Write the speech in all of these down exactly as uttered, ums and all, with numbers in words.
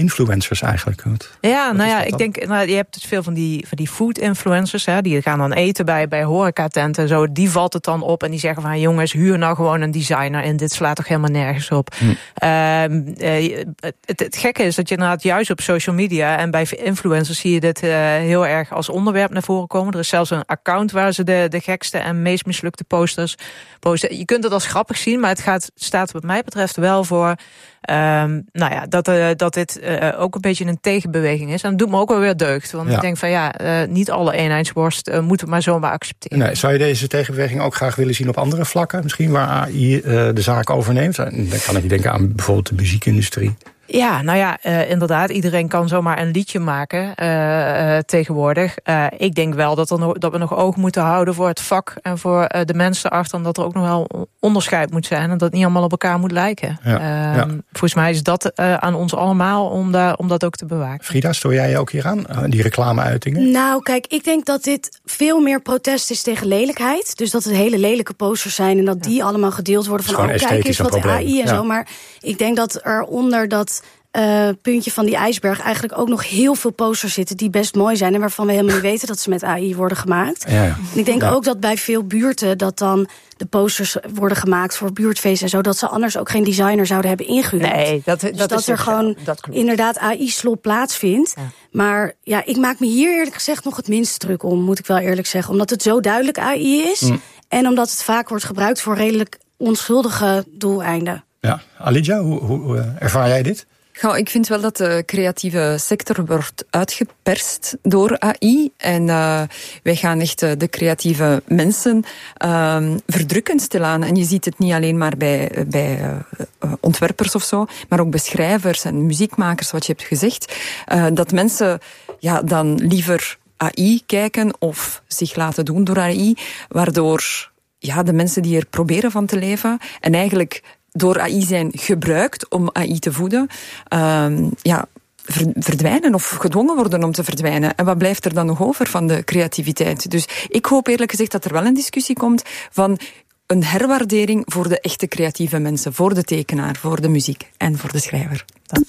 influencers eigenlijk? Wat, ja, wat nou ja, ik dan? denk, nou, je hebt dus veel van die, van die food influencers, hè, die gaan dan eten bij, bij horecatenten en zo. Die valt het dan op en die zeggen van, jongens, huur nou gewoon een designer in. Dit slaat toch helemaal nergens op. Hm. Uh, uh, het, het gekke is dat je inderdaad juist op social media en bij influencers zie je dit uh, heel erg als onderwerp naar voren komen. Er is zelfs een account waar ze de, de gekste en meest mislukte posters posten. Je kunt het als grappig zien, maar het gaat, staat wat mij betreft wel voor Um, nou ja, dat, uh, dat dit uh, ook een beetje een tegenbeweging is. En dat doet me ook wel weer deugd. Want ja. ik denk van ja, uh, niet alle eenheidsworst uh, moeten we maar zomaar accepteren. Nee, zou je deze tegenbeweging ook graag willen zien op andere vlakken? Misschien waar A I uh, de zaak overneemt? Dan kan ik denken aan bijvoorbeeld de muziekindustrie. Ja, nou ja, uh, inderdaad. Iedereen kan zomaar een liedje maken uh, uh, tegenwoordig. Uh, ik denk wel dat, er nog, dat we nog oog moeten houden voor het vak en voor uh, de mensen erachter. En dat er ook nog wel onderscheid moet zijn. En dat het niet allemaal op elkaar moet lijken. Ja, uh, ja. Volgens mij is dat uh, aan ons allemaal om, da, om dat ook te bewaken. Frida, stoor jij je ook hier aan? Uh, die reclameuitingen? Nou, kijk, ik denk dat dit veel meer protest is tegen lelijkheid. Dus dat het hele lelijke posters zijn en dat die ja. allemaal gedeeld worden. Van, oh, kijk eens wat de A I en ja. zo. Maar ik denk dat er onder dat Uh, puntje van die ijsberg eigenlijk ook nog heel veel posters zitten die best mooi zijn en waarvan we helemaal niet weten dat ze met A I worden gemaakt. Ja, ja. En ik denk ja. ook dat bij veel buurten dat dan de posters worden gemaakt voor buurtfeesten en zo, dat ze anders ook geen designer zouden hebben ingehuurd. Nee, dat, dus dat, dat is er gewoon dat inderdaad A I-slop plaatsvindt. Ja. Maar ja, ik maak me hier eerlijk gezegd nog het minst druk om, moet ik wel eerlijk zeggen. Omdat het zo duidelijk A I is mm. en omdat het vaak wordt gebruikt voor redelijk onschuldige doeleinden. Ja, Alidja, hoe, hoe uh, ervaar jij dit? Goh, ik vind wel dat de creatieve sector wordt uitgeperst door A I. En uh, wij gaan echt uh, de creatieve mensen uh, verdrukken stilaan. En je ziet het niet alleen maar bij, bij uh, ontwerpers of zo, maar ook bij schrijvers en muziekmakers, wat je hebt gezegd. Uh, dat mensen ja, dan liever A I kijken of zich laten doen door A I, waardoor ja, de mensen die er proberen van te leven en eigenlijk door A I zijn gebruikt om A I te voeden, uh, ja, verdwijnen of gedwongen worden om te verdwijnen. En wat blijft er dan nog over van de creativiteit? Dus ik hoop eerlijk gezegd dat er wel een discussie komt van een herwaardering voor de echte creatieve mensen, voor de tekenaar, voor de muziek en voor de schrijver. Dat.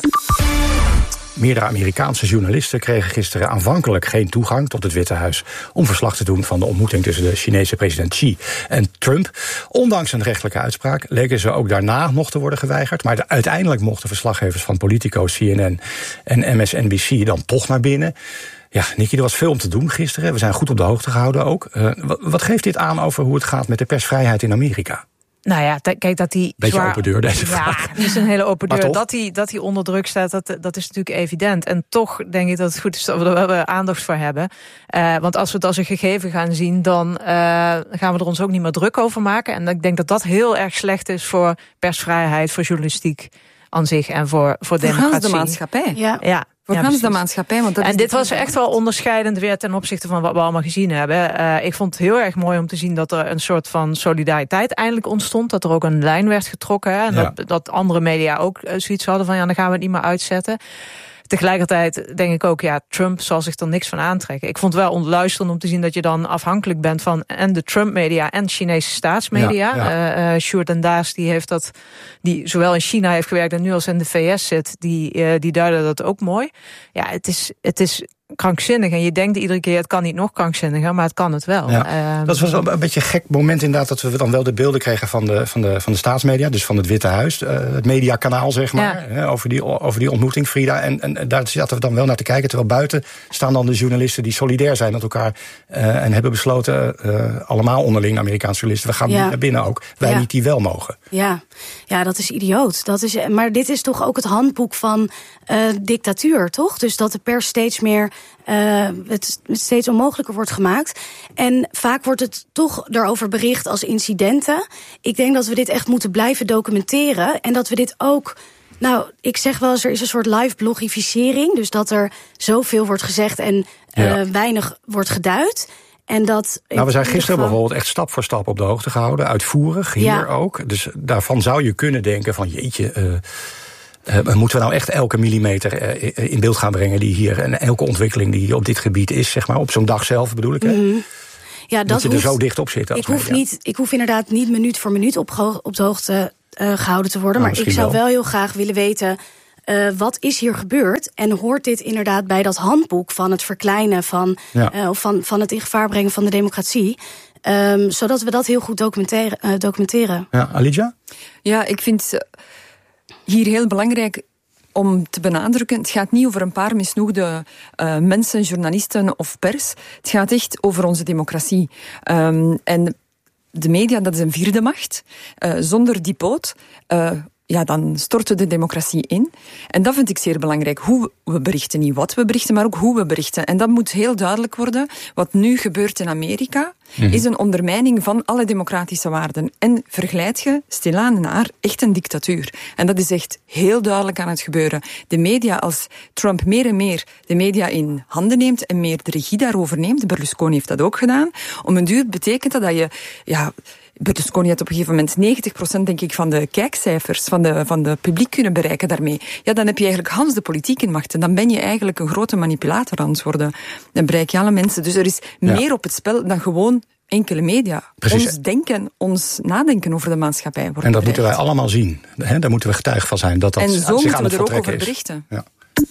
Meerdere Amerikaanse journalisten kregen gisteren aanvankelijk geen toegang tot het Witte Huis om verslag te doen van de ontmoeting tussen de Chinese president Xi en Trump. Ondanks een rechtelijke uitspraak leken ze ook daarna nog te worden geweigerd. Maar de, uiteindelijk mochten verslaggevers van Politico, C N N en M S N B C dan toch naar binnen. Ja, Nikki, er was veel om te doen gisteren. We zijn goed op de hoogte gehouden ook. Uh, wat, wat geeft dit aan over hoe het gaat met de persvrijheid in Amerika? Nou ja, t- kijk dat die beetje zwaar, open deur deze ja, vraag. Ja, het is een hele open deur. Dat hij dat die onder druk staat, dat, dat is natuurlijk evident. En toch denk ik dat het goed is dat we er aandacht voor hebben. Uh, want als we het als een gegeven gaan zien, dan uh, gaan we er ons ook niet meer druk over maken. En ik denk dat dat heel erg slecht is voor persvrijheid, voor journalistiek aan zich en voor, voor democratie. Voor de maatschappij. Ja. ja. Voor ja, gans de maatschappij. Want dat en is dit was echt wel onderscheidend weer ten opzichte van wat we allemaal gezien hebben. Uh, ik vond het heel erg mooi om te zien dat er een soort van solidariteit eindelijk ontstond. Dat er ook een lijn werd getrokken. Hè, en ja. dat, dat andere media ook uh, zoiets hadden van ja, dan gaan we het niet meer uitzetten. Tegelijkertijd denk ik ook, ja, Trump zal zich er niks van aantrekken. Ik vond het wel ontluisterend om te zien dat je dan afhankelijk bent van en de Trump-media en Chinese staatsmedia. Ja, ja. Uh, uh, Sjoerd en Daas, die heeft dat, die zowel in China heeft gewerkt en nu als in de V S zit, die, uh, die duiden dat ook mooi. Ja, het is, het is krankzinnig. En je denkt iedere keer, het kan niet nog krankzinniger, maar het kan het wel. Ja, uh, dat was wel een beetje een gek moment inderdaad, dat we dan wel de beelden kregen van de, van de, van de staatsmedia, dus van het Witte Huis, uh, het mediakanaal, zeg maar, ja. hè, over, die, over die ontmoeting, Frida. En, en daar zaten we dan wel naar te kijken, terwijl buiten staan dan de journalisten die solidair zijn met elkaar uh, en hebben besloten, uh, allemaal onderling, Amerikaanse journalisten, we gaan ja. niet naar binnen ook. Wij ja. niet die wel mogen. Ja. ja, dat is idioot. Dat is, maar dit is toch ook het handboek van uh, dictatuur, toch? Dus dat de pers steeds meer Uh, het steeds onmogelijker wordt gemaakt. En vaak wordt het toch erover bericht als incidenten. Ik denk dat we dit echt moeten blijven documenteren. En dat we dit ook, nou, ik zeg wel eens, er is een soort live blogificering. Dus dat er zoveel wordt gezegd en uh, ja. weinig wordt geduid. En dat nou, we zijn gisteren geval bijvoorbeeld echt stap voor stap op de hoogte gehouden. Uitvoerig, hier ja. ook. Dus daarvan zou je kunnen denken van jeetje, Uh, Uh, moeten we nou echt elke millimeter uh, in beeld gaan brengen die hier en elke ontwikkeling die op dit gebied is, zeg maar, op zo'n dag zelf bedoel ik, hè? Mm-hmm. Ja, dat moet je hoeft, er zo dicht op zitten. Ik hoef, niet, ik hoef inderdaad niet minuut voor minuut op, op de hoogte uh, gehouden te worden, Nou, maar ik zou wel. wel heel graag willen weten Uh, wat is hier gebeurd? En hoort dit inderdaad bij dat handboek van het verkleinen van, ja. uh, of van, van het in gevaar brengen van de democratie? Um, zodat we dat heel goed documenteren. Uh, documenteren. Ja, Alicia? Ja, ik vind hier heel belangrijk om te benadrukken, het gaat niet over een paar misnoegde uh, mensen, journalisten of pers. Het gaat echt over onze democratie. Um, en de media, dat is een vierde macht. Uh, zonder die poot, uh, ja, dan stortte de democratie in. En dat vind ik zeer belangrijk. Hoe we berichten, niet wat we berichten, maar ook hoe we berichten. En dat moet heel duidelijk worden. Wat nu gebeurt in Amerika, mm-hmm. is een ondermijning van alle democratische waarden. En verglijdt je stilaan naar echt een dictatuur. En dat is echt heel duidelijk aan het gebeuren. De media, als Trump meer en meer de media in handen neemt en meer de regie daarover neemt, Berlusconi heeft dat ook gedaan, om een duur betekent dat dat je... ja. Berlusconi had op een gegeven moment negentig procent denk ik van de kijkcijfers van de, van de publiek kunnen bereiken daarmee. Ja, dan heb je eigenlijk Hans de politiek in macht. En dan ben je eigenlijk een grote manipulator aan het worden. Dan bereik je alle mensen. Dus er is ja. meer op het spel dan gewoon enkele media. Precies. Ons denken, ons nadenken over de maatschappij wordt En dat bereikt. moeten wij allemaal zien. He, daar moeten we getuige van zijn. Dat dat en zo zich moeten aan we het er ook over is. berichten. Ja.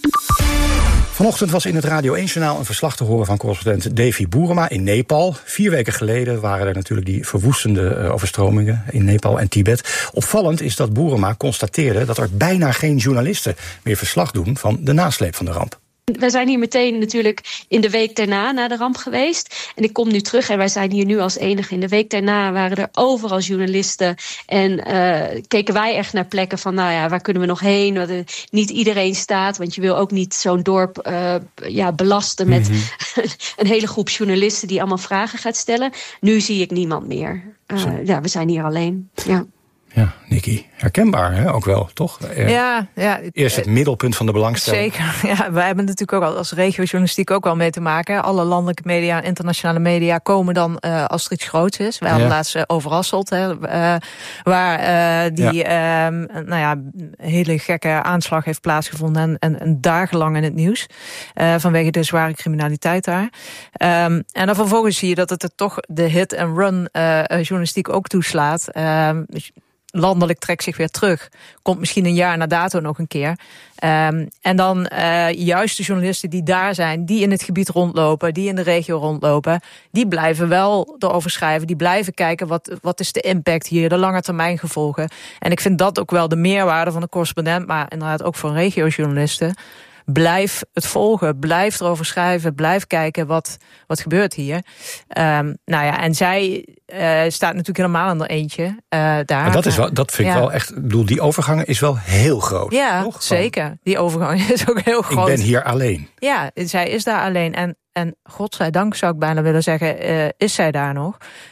Vanochtend was in het Radio één-journaal een verslag te horen van correspondent Davy Boerema in Nepal. Vier weken geleden waren er natuurlijk die verwoestende uh, overstromingen in Nepal en Tibet. Opvallend is dat Boerema constateerde dat er bijna geen journalisten meer verslag doen van de nasleep van de ramp. Wij zijn hier meteen natuurlijk in de week daarna na de ramp geweest. En ik kom nu terug en wij zijn hier nu als enige. In de week daarna waren er overal journalisten. En uh, keken wij echt naar plekken van, nou ja, waar kunnen we nog heen? Waar de, niet iedereen staat, want je wil ook niet zo'n dorp uh, ja, belasten met mm-hmm. een hele groep journalisten die allemaal vragen gaat stellen. Nu zie ik niemand meer. Uh, ja, we zijn hier alleen. Ja. Ja, Nikki, herkenbaar hè? Ook wel, toch? Ja, ja. Eerst het middelpunt van de belangstelling. Zeker, ja. Wij hebben natuurlijk ook als regiojournalistiek ook wel mee te maken. Alle landelijke media en internationale media komen dan uh, als er iets groots is. Wij ja. hadden laatst uh, Overasselt, hè, uh, waar uh, die ja. Uh, nou ja, een hele gekke aanslag heeft plaatsgevonden en, en, en dagenlang in het nieuws. Uh, vanwege de zware criminaliteit daar. Um, en dan vervolgens zie je dat het er toch de hit-and-run uh, journalistiek ook toeslaat. Uh, Landelijk trekt zich weer terug. Komt misschien een jaar na dato nog een keer. Um, en dan uh, juist de journalisten die daar zijn, die in het gebied rondlopen, die in de regio rondlopen, die blijven wel erover schrijven. Die blijven kijken wat, wat is de impact hier, de lange termijn gevolgen. En ik vind dat ook wel de meerwaarde van de correspondent, maar inderdaad ook van regiojournalisten. Blijf het volgen, blijf erover schrijven, blijf kijken wat, wat gebeurt hier. Um, nou ja, en zij uh, staat natuurlijk helemaal aan er eentje uh, daar. Maar dat, is wel, dat vind ik ja. wel echt, ik bedoel, die overgang is wel heel groot. Ja, toch? zeker. Die overgang is ook heel groot. Ik ben hier alleen. Ja, zij is daar alleen. En, en godzijdank zou ik bijna willen zeggen, uh, is zij daar nog.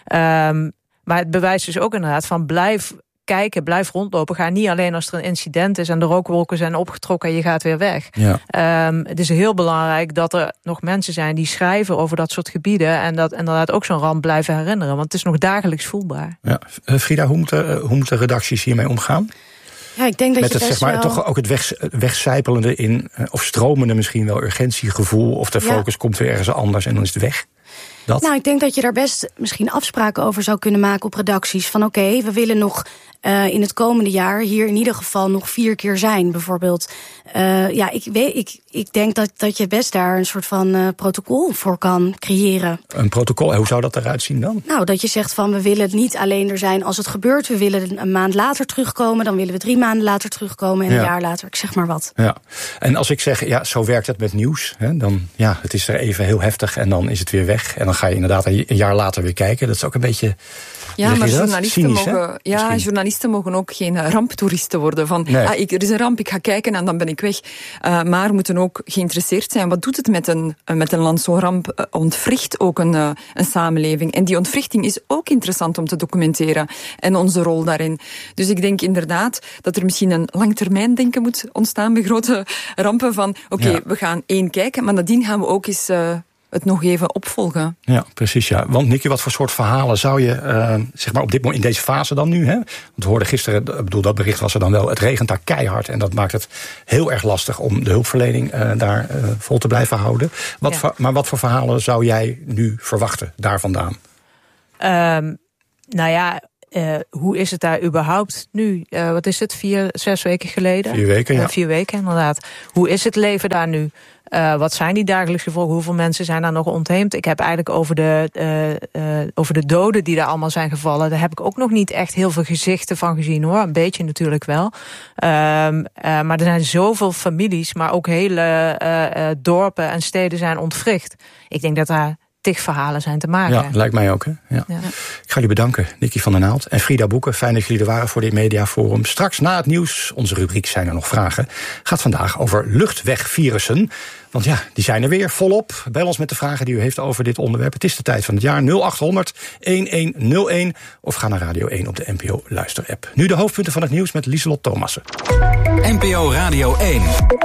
Um, maar het bewijst dus ook inderdaad van blijf kijken, blijf rondlopen. Ga niet alleen als er een incident is en de rookwolken zijn opgetrokken en je gaat weer weg. Ja. Um, het is heel belangrijk dat er nog mensen zijn die schrijven over dat soort gebieden en dat inderdaad ook zo'n ramp blijven herinneren. Want het is nog dagelijks voelbaar. Ja. Frida, hoe moeten, hoe moeten redacties hiermee omgaan? Ja, ik denk dat Met je het, best zeg maar, wel... toch ook het weg, wegcijpelende in, of stromende misschien wel urgentiegevoel, of de focus ja. komt weer ergens anders en dan is het weg. Dat? Nou, ik denk dat je daar best misschien afspraken over zou kunnen maken op redacties. Van oké, okay, we willen nog uh, in het komende jaar hier in ieder geval nog vier keer zijn, bijvoorbeeld. Uh, ja, ik, weet, ik, ik denk dat, dat je best daar een soort van uh, protocol voor kan creëren. Een protocol, hoe zou dat eruit zien dan? Nou, dat je zegt van we willen niet alleen er zijn als het gebeurt. We willen een maand later terugkomen, dan willen we drie maanden later terugkomen en ja. een jaar later, ik zeg maar wat. Ja. En als ik zeg, ja, zo werkt het met nieuws, hè, dan ja, het is er even heel heftig en dan is het weer weg. En dan ga je inderdaad een jaar later weer kijken. Dat is ook een beetje... Ja, maar journalisten, Cynisch, mogen, ja, journalisten mogen ook geen ramptoeristen worden. Van, nee. ah, ik, er is een ramp, ik ga kijken en dan ben ik weg. Uh, maar moeten ook geïnteresseerd zijn. Wat doet het met een, met een land? Zo'n ramp uh, ontwricht ook een, uh, een samenleving. En die ontwrichting is ook interessant om te documenteren. En onze rol daarin. Dus ik denk inderdaad dat er misschien een langtermijndenken moet ontstaan bij grote rampen. Van oké, okay, ja. we gaan één kijken, maar nadien gaan we ook eens... Uh, het nog even opvolgen. Ja, precies. Ja. Want Nikki, wat voor soort verhalen zou je, uh, zeg maar op dit moment in deze fase dan nu, hè? Want we hoorden gisteren, ik bedoel, dat bericht was er dan wel, het regent daar keihard en dat maakt het heel erg lastig om de hulpverlening uh, daar uh, vol te blijven houden. Wat ja. voor, maar wat voor verhalen zou jij nu verwachten daar vandaan? Um, nou ja, uh, hoe is het daar überhaupt nu? Uh, wat is het, vier, zes weken geleden? Vier weken, ja. Uh, vier weken, inderdaad. Hoe is het leven daar nu? Uh, wat zijn die dagelijkse gevolgen? Hoeveel mensen zijn daar nog ontheemd? Ik heb eigenlijk over de, uh, uh, over de doden die daar allemaal zijn gevallen, daar heb ik ook nog niet echt heel veel gezichten van gezien, hoor. Een beetje natuurlijk wel. Uh, uh, maar er zijn zoveel families, maar ook hele uh, uh, dorpen en steden zijn ontwricht. Ik denk dat daar tig verhalen zijn te maken. Ja, lijkt mij ook. Hè? Ja. Ja. Ik ga jullie bedanken, Nicky van der Naald en Frida Boeken. Fijn dat jullie er waren voor dit mediaforum. Straks na het nieuws, onze rubriek Zijn er nog vragen, gaat vandaag over luchtwegvirussen. Want ja, die zijn er weer volop. Bel ons met de vragen die u heeft over dit onderwerp. Het is de tijd van het jaar. nul acht honderd elf of ga naar Radio één op de N P O Luister-app. Nu de hoofdpunten van het nieuws met Lieselot Thomassen. N P O Radio één.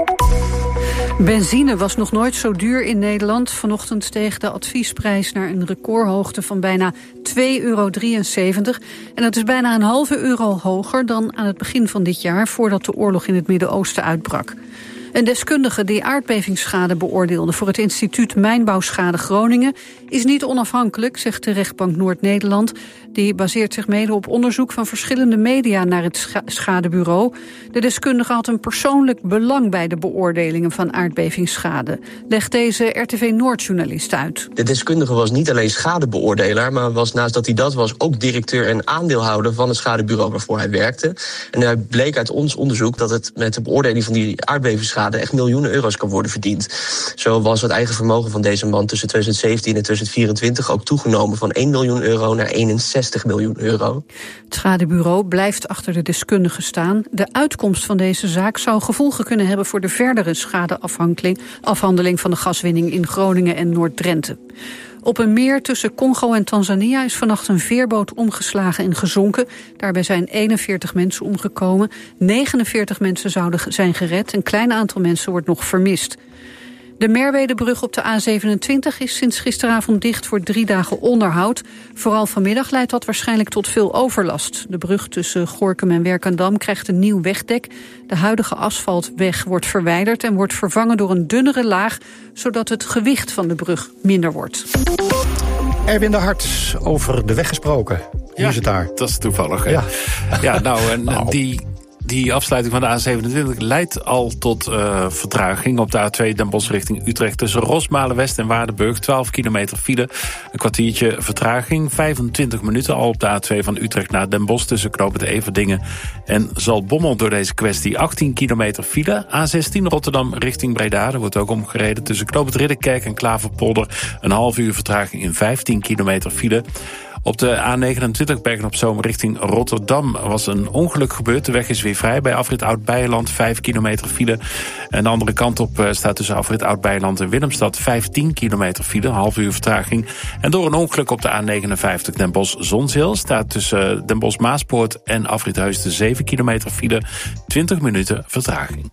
Benzine was nog nooit zo duur in Nederland. Vanochtend steeg de adviesprijs naar een recordhoogte van bijna twee euro drieënzeventig. En dat is bijna een halve euro hoger dan aan het begin van dit jaar, voordat de oorlog in het Midden-Oosten uitbrak. Een deskundige die aardbevingsschade beoordeelde voor het instituut Mijnbouwschade Groningen is niet onafhankelijk, zegt de rechtbank Noord-Nederland. Die baseert zich mede op onderzoek van verschillende media naar het scha- schadebureau. De deskundige had een persoonlijk belang bij de beoordelingen van aardbevingsschade, legt deze R T V Noord-journalist uit. De deskundige was niet alleen schadebeoordelaar, maar was naast dat hij dat was ook directeur en aandeelhouder van het schadebureau waarvoor hij werkte. En hij bleek uit ons onderzoek dat het met de beoordeling van die aardbevingsschade echt miljoenen euro's kan worden verdiend. Zo was het eigen vermogen van deze man tussen twintig zeventien en twintig vierentwintig ook toegenomen van één miljoen euro naar eenenzestig miljoen euro. Het schadebureau blijft achter de deskundige staan. De uitkomst van deze zaak zou gevolgen kunnen hebben voor de verdere schadeafhandeling van de gaswinning in Groningen en Noord-Drenthe. Op een meer tussen Congo en Tanzania is vannacht een veerboot omgeslagen en gezonken. Daarbij zijn eenenveertig mensen omgekomen. negenenveertig mensen zouden zijn gered. Een klein aantal mensen wordt nog vermist. De Merwedebrug op de A zevenentwintig is sinds gisteravond dicht voor drie dagen onderhoud. Vooral vanmiddag leidt dat waarschijnlijk tot veel overlast. De brug tussen Gorinchem en Werkendam krijgt een nieuw wegdek. De huidige asfaltweg wordt verwijderd en wordt vervangen door een dunnere laag, zodat het gewicht van de brug minder wordt. Erwin de Hart, over de weg gesproken. Hoe ja, is het daar? Dat is toevallig. Ja, ja nou, en nou. die... Die afsluiting van de A zevenentwintig leidt al tot uh, vertraging op de A twee Den Bosch richting Utrecht. Tussen Rosmalen-West en Waardenburg, twaalf kilometer file. Een kwartiertje vertraging, vijfentwintig minuten al op de A twee van Utrecht naar Den Bosch. Tussen Knoopend Everdingen en Zaltbommel door deze kwestie. achttien kilometer file. A zestien Rotterdam richting Breda, er wordt ook omgereden. Tussen Knoopend Ridderkerk en Klaverpolder een half uur vertraging in vijftien kilometer file. Op de A negenentwintig Bergen-op-Zoom richting Rotterdam was een ongeluk gebeurd. De weg is weer vrij bij afrit Oud-Beijerland, vijf kilometer file. En de andere kant op staat tussen afrit Oud-Beijerland en Willemstad vijftien kilometer file, een half uur vertraging. En door een ongeluk op de A negenenvijftig Den Bosch-Zonzeel staat tussen Den Bosch-Maaspoort en afrit Heusden zeven kilometer file, twintig minuten vertraging.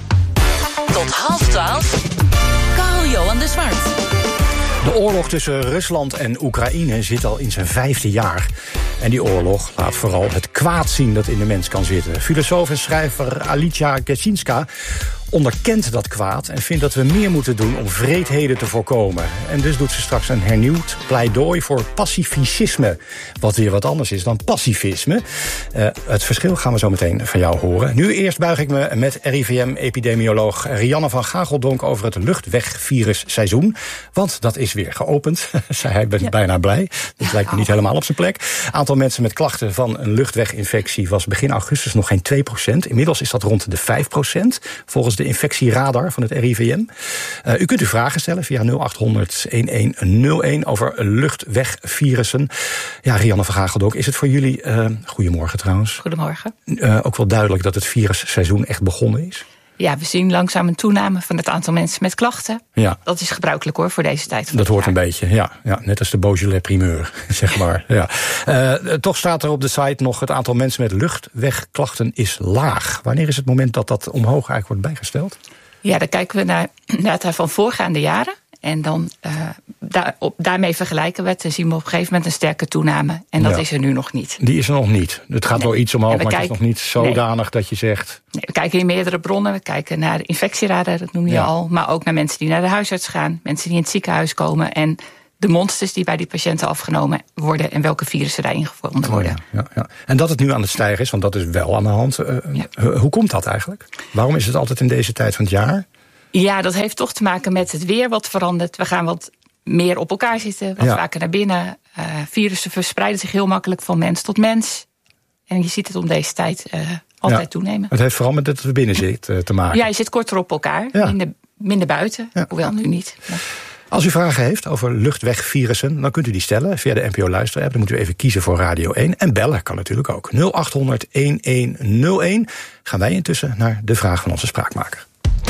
Tot half twaalf, Carl-Johan de Zwart. De oorlog tussen Rusland en Oekraïne zit al in zijn vijfde jaar. En die oorlog laat vooral het kwaad zien dat in de mens kan zitten. Filosoof en schrijver Alicja Gersinska onderkent dat kwaad en vindt dat we meer moeten doen om wreedheden te voorkomen. En dus doet ze straks een hernieuwd pleidooi voor pacificisme. Wat weer wat anders is dan pacifisme. Uh, het verschil gaan we zo meteen van jou horen. Nu eerst buig ik me met R I V M-epidemioloog Rianne van Gageldonk over het luchtwegvirusseizoen. Want dat is weer geopend. Zij bent ja. bijna blij. Dat lijkt me niet helemaal op zijn plek. Aantal mensen met klachten van een luchtweginfectie was begin augustus nog geen twee procent. Inmiddels is dat rond de vijf procent. Volgens de infectieradar van het R I V M. Uh, u kunt u vragen stellen via nul acht honderd elf nul een over luchtwegvirussen. Ja, Rianne van Gageldonk, is het voor jullie, uh, goedemorgen trouwens. Goedemorgen. Uh, ook wel duidelijk dat het virusseizoen echt begonnen is? Ja, we zien langzaam een toename van het aantal mensen met klachten. Ja. Dat is gebruikelijk hoor, voor deze tijd van Dat hoort jaar. een beetje, ja, ja. Net als de Beaujolais primeur, zeg maar. Ja. Uh, toch staat er op de site nog het aantal mensen met luchtwegklachten is laag. Wanneer is het moment dat dat omhoog eigenlijk wordt bijgesteld? Ja, dan kijken we naar data van voorgaande jaren. En dan uh, daar, op, daarmee vergelijken we het. Dan zien we op een gegeven moment een sterke toename. En dat ja. is er nu nog niet. Die is er nog niet. Het gaat nee. wel iets omhoog, maar kijken, het is nog niet zodanig nee. dat je zegt... Nee, we kijken in meerdere bronnen. We kijken naar infectieradar, dat noem je ja. al. Maar ook naar mensen die naar de huisarts gaan. Mensen die in het ziekenhuis komen. En de monsters die bij die patiënten afgenomen worden en welke virussen daarin gevonden worden. Oh ja, ja, ja. En dat het nu aan het stijgen is, want dat is wel aan de hand. Uh, ja. Hoe komt dat eigenlijk? Waarom is het altijd in deze tijd van het jaar? Ja, dat heeft toch te maken met het weer wat verandert. We gaan wat meer op elkaar zitten, wat ja. vaker naar binnen. Uh, virussen verspreiden zich heel makkelijk van mens tot mens. En je ziet het om deze tijd uh, altijd ja. toenemen. Het heeft vooral met dat we binnen zitten te maken. Ja, je zit korter op elkaar, ja. minder, minder buiten, ja. hoewel nu niet. Maar... Als u vragen heeft over luchtwegvirussen, dan kunt u die stellen via de N P O Luister-app. Dan moet u even kiezen voor Radio één. En bellen kan natuurlijk ook. nul acht honderd elf nul één. Gaan wij intussen naar de vraag van onze spraakmaker.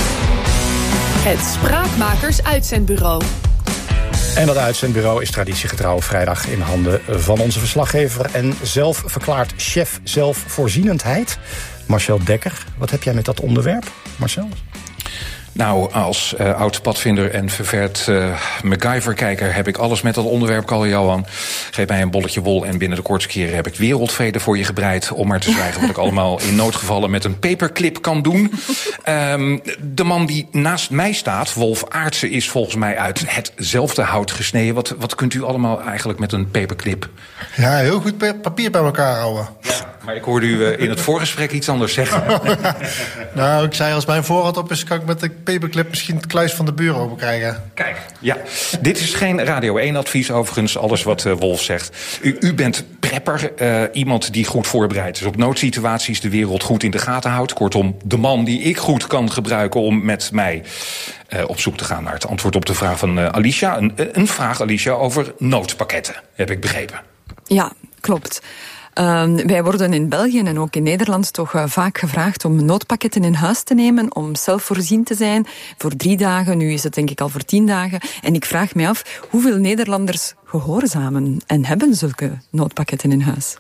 Het Spraakmakers Uitzendbureau. En dat uitzendbureau is traditiegetrouw vrijdag in handen van onze verslaggever en zelf verklaard chef zelfvoorzienendheid, Marcel Dekker. Wat heb jij met dat onderwerp, Marcel? Nou, als uh, oud-padvinder en ververd uh, MacGyver-kijker heb ik alles met dat onderwerp, Karl-Johan. Geef mij een bolletje wol en binnen de kortste keren heb ik wereldvrede voor je gebreid. Om maar te zwijgen wat ik allemaal in noodgevallen met een paperclip kan doen. Um, de man die naast mij staat, Wolf Aartsen, is volgens mij uit hetzelfde hout gesneden. Wat, wat kunt u allemaal eigenlijk met een paperclip? Ja, heel goed papier bij elkaar houden. Ja, maar ik hoorde u uh, in het voorgesprek iets anders zeggen. Nou, ik zei als mijn voorraad op is, kan ik met de paperclip misschien het kluis van de buren open krijgen. Kijk, ja. Dit is geen Radio één advies overigens, alles wat uh, Wolf zegt. U, u bent prepper, uh, iemand die goed voorbereid is op noodsituaties, de wereld goed in de gaten houdt. Kortom, de man die ik goed kan gebruiken om met mij uh, op zoek te gaan naar het antwoord op de vraag van uh, Alicia. Een, een vraag, Alicia, over noodpakketten, heb ik begrepen. Ja, klopt. Uh, wij worden in België en ook in Nederland toch uh, vaak gevraagd om noodpakketten in huis te nemen, om zelfvoorzien te zijn voor drie dagen. Nu is het denk ik al voor tien dagen. En ik vraag me af, hoeveel Nederlanders gehoorzamen en hebben zulke noodpakketten in huis?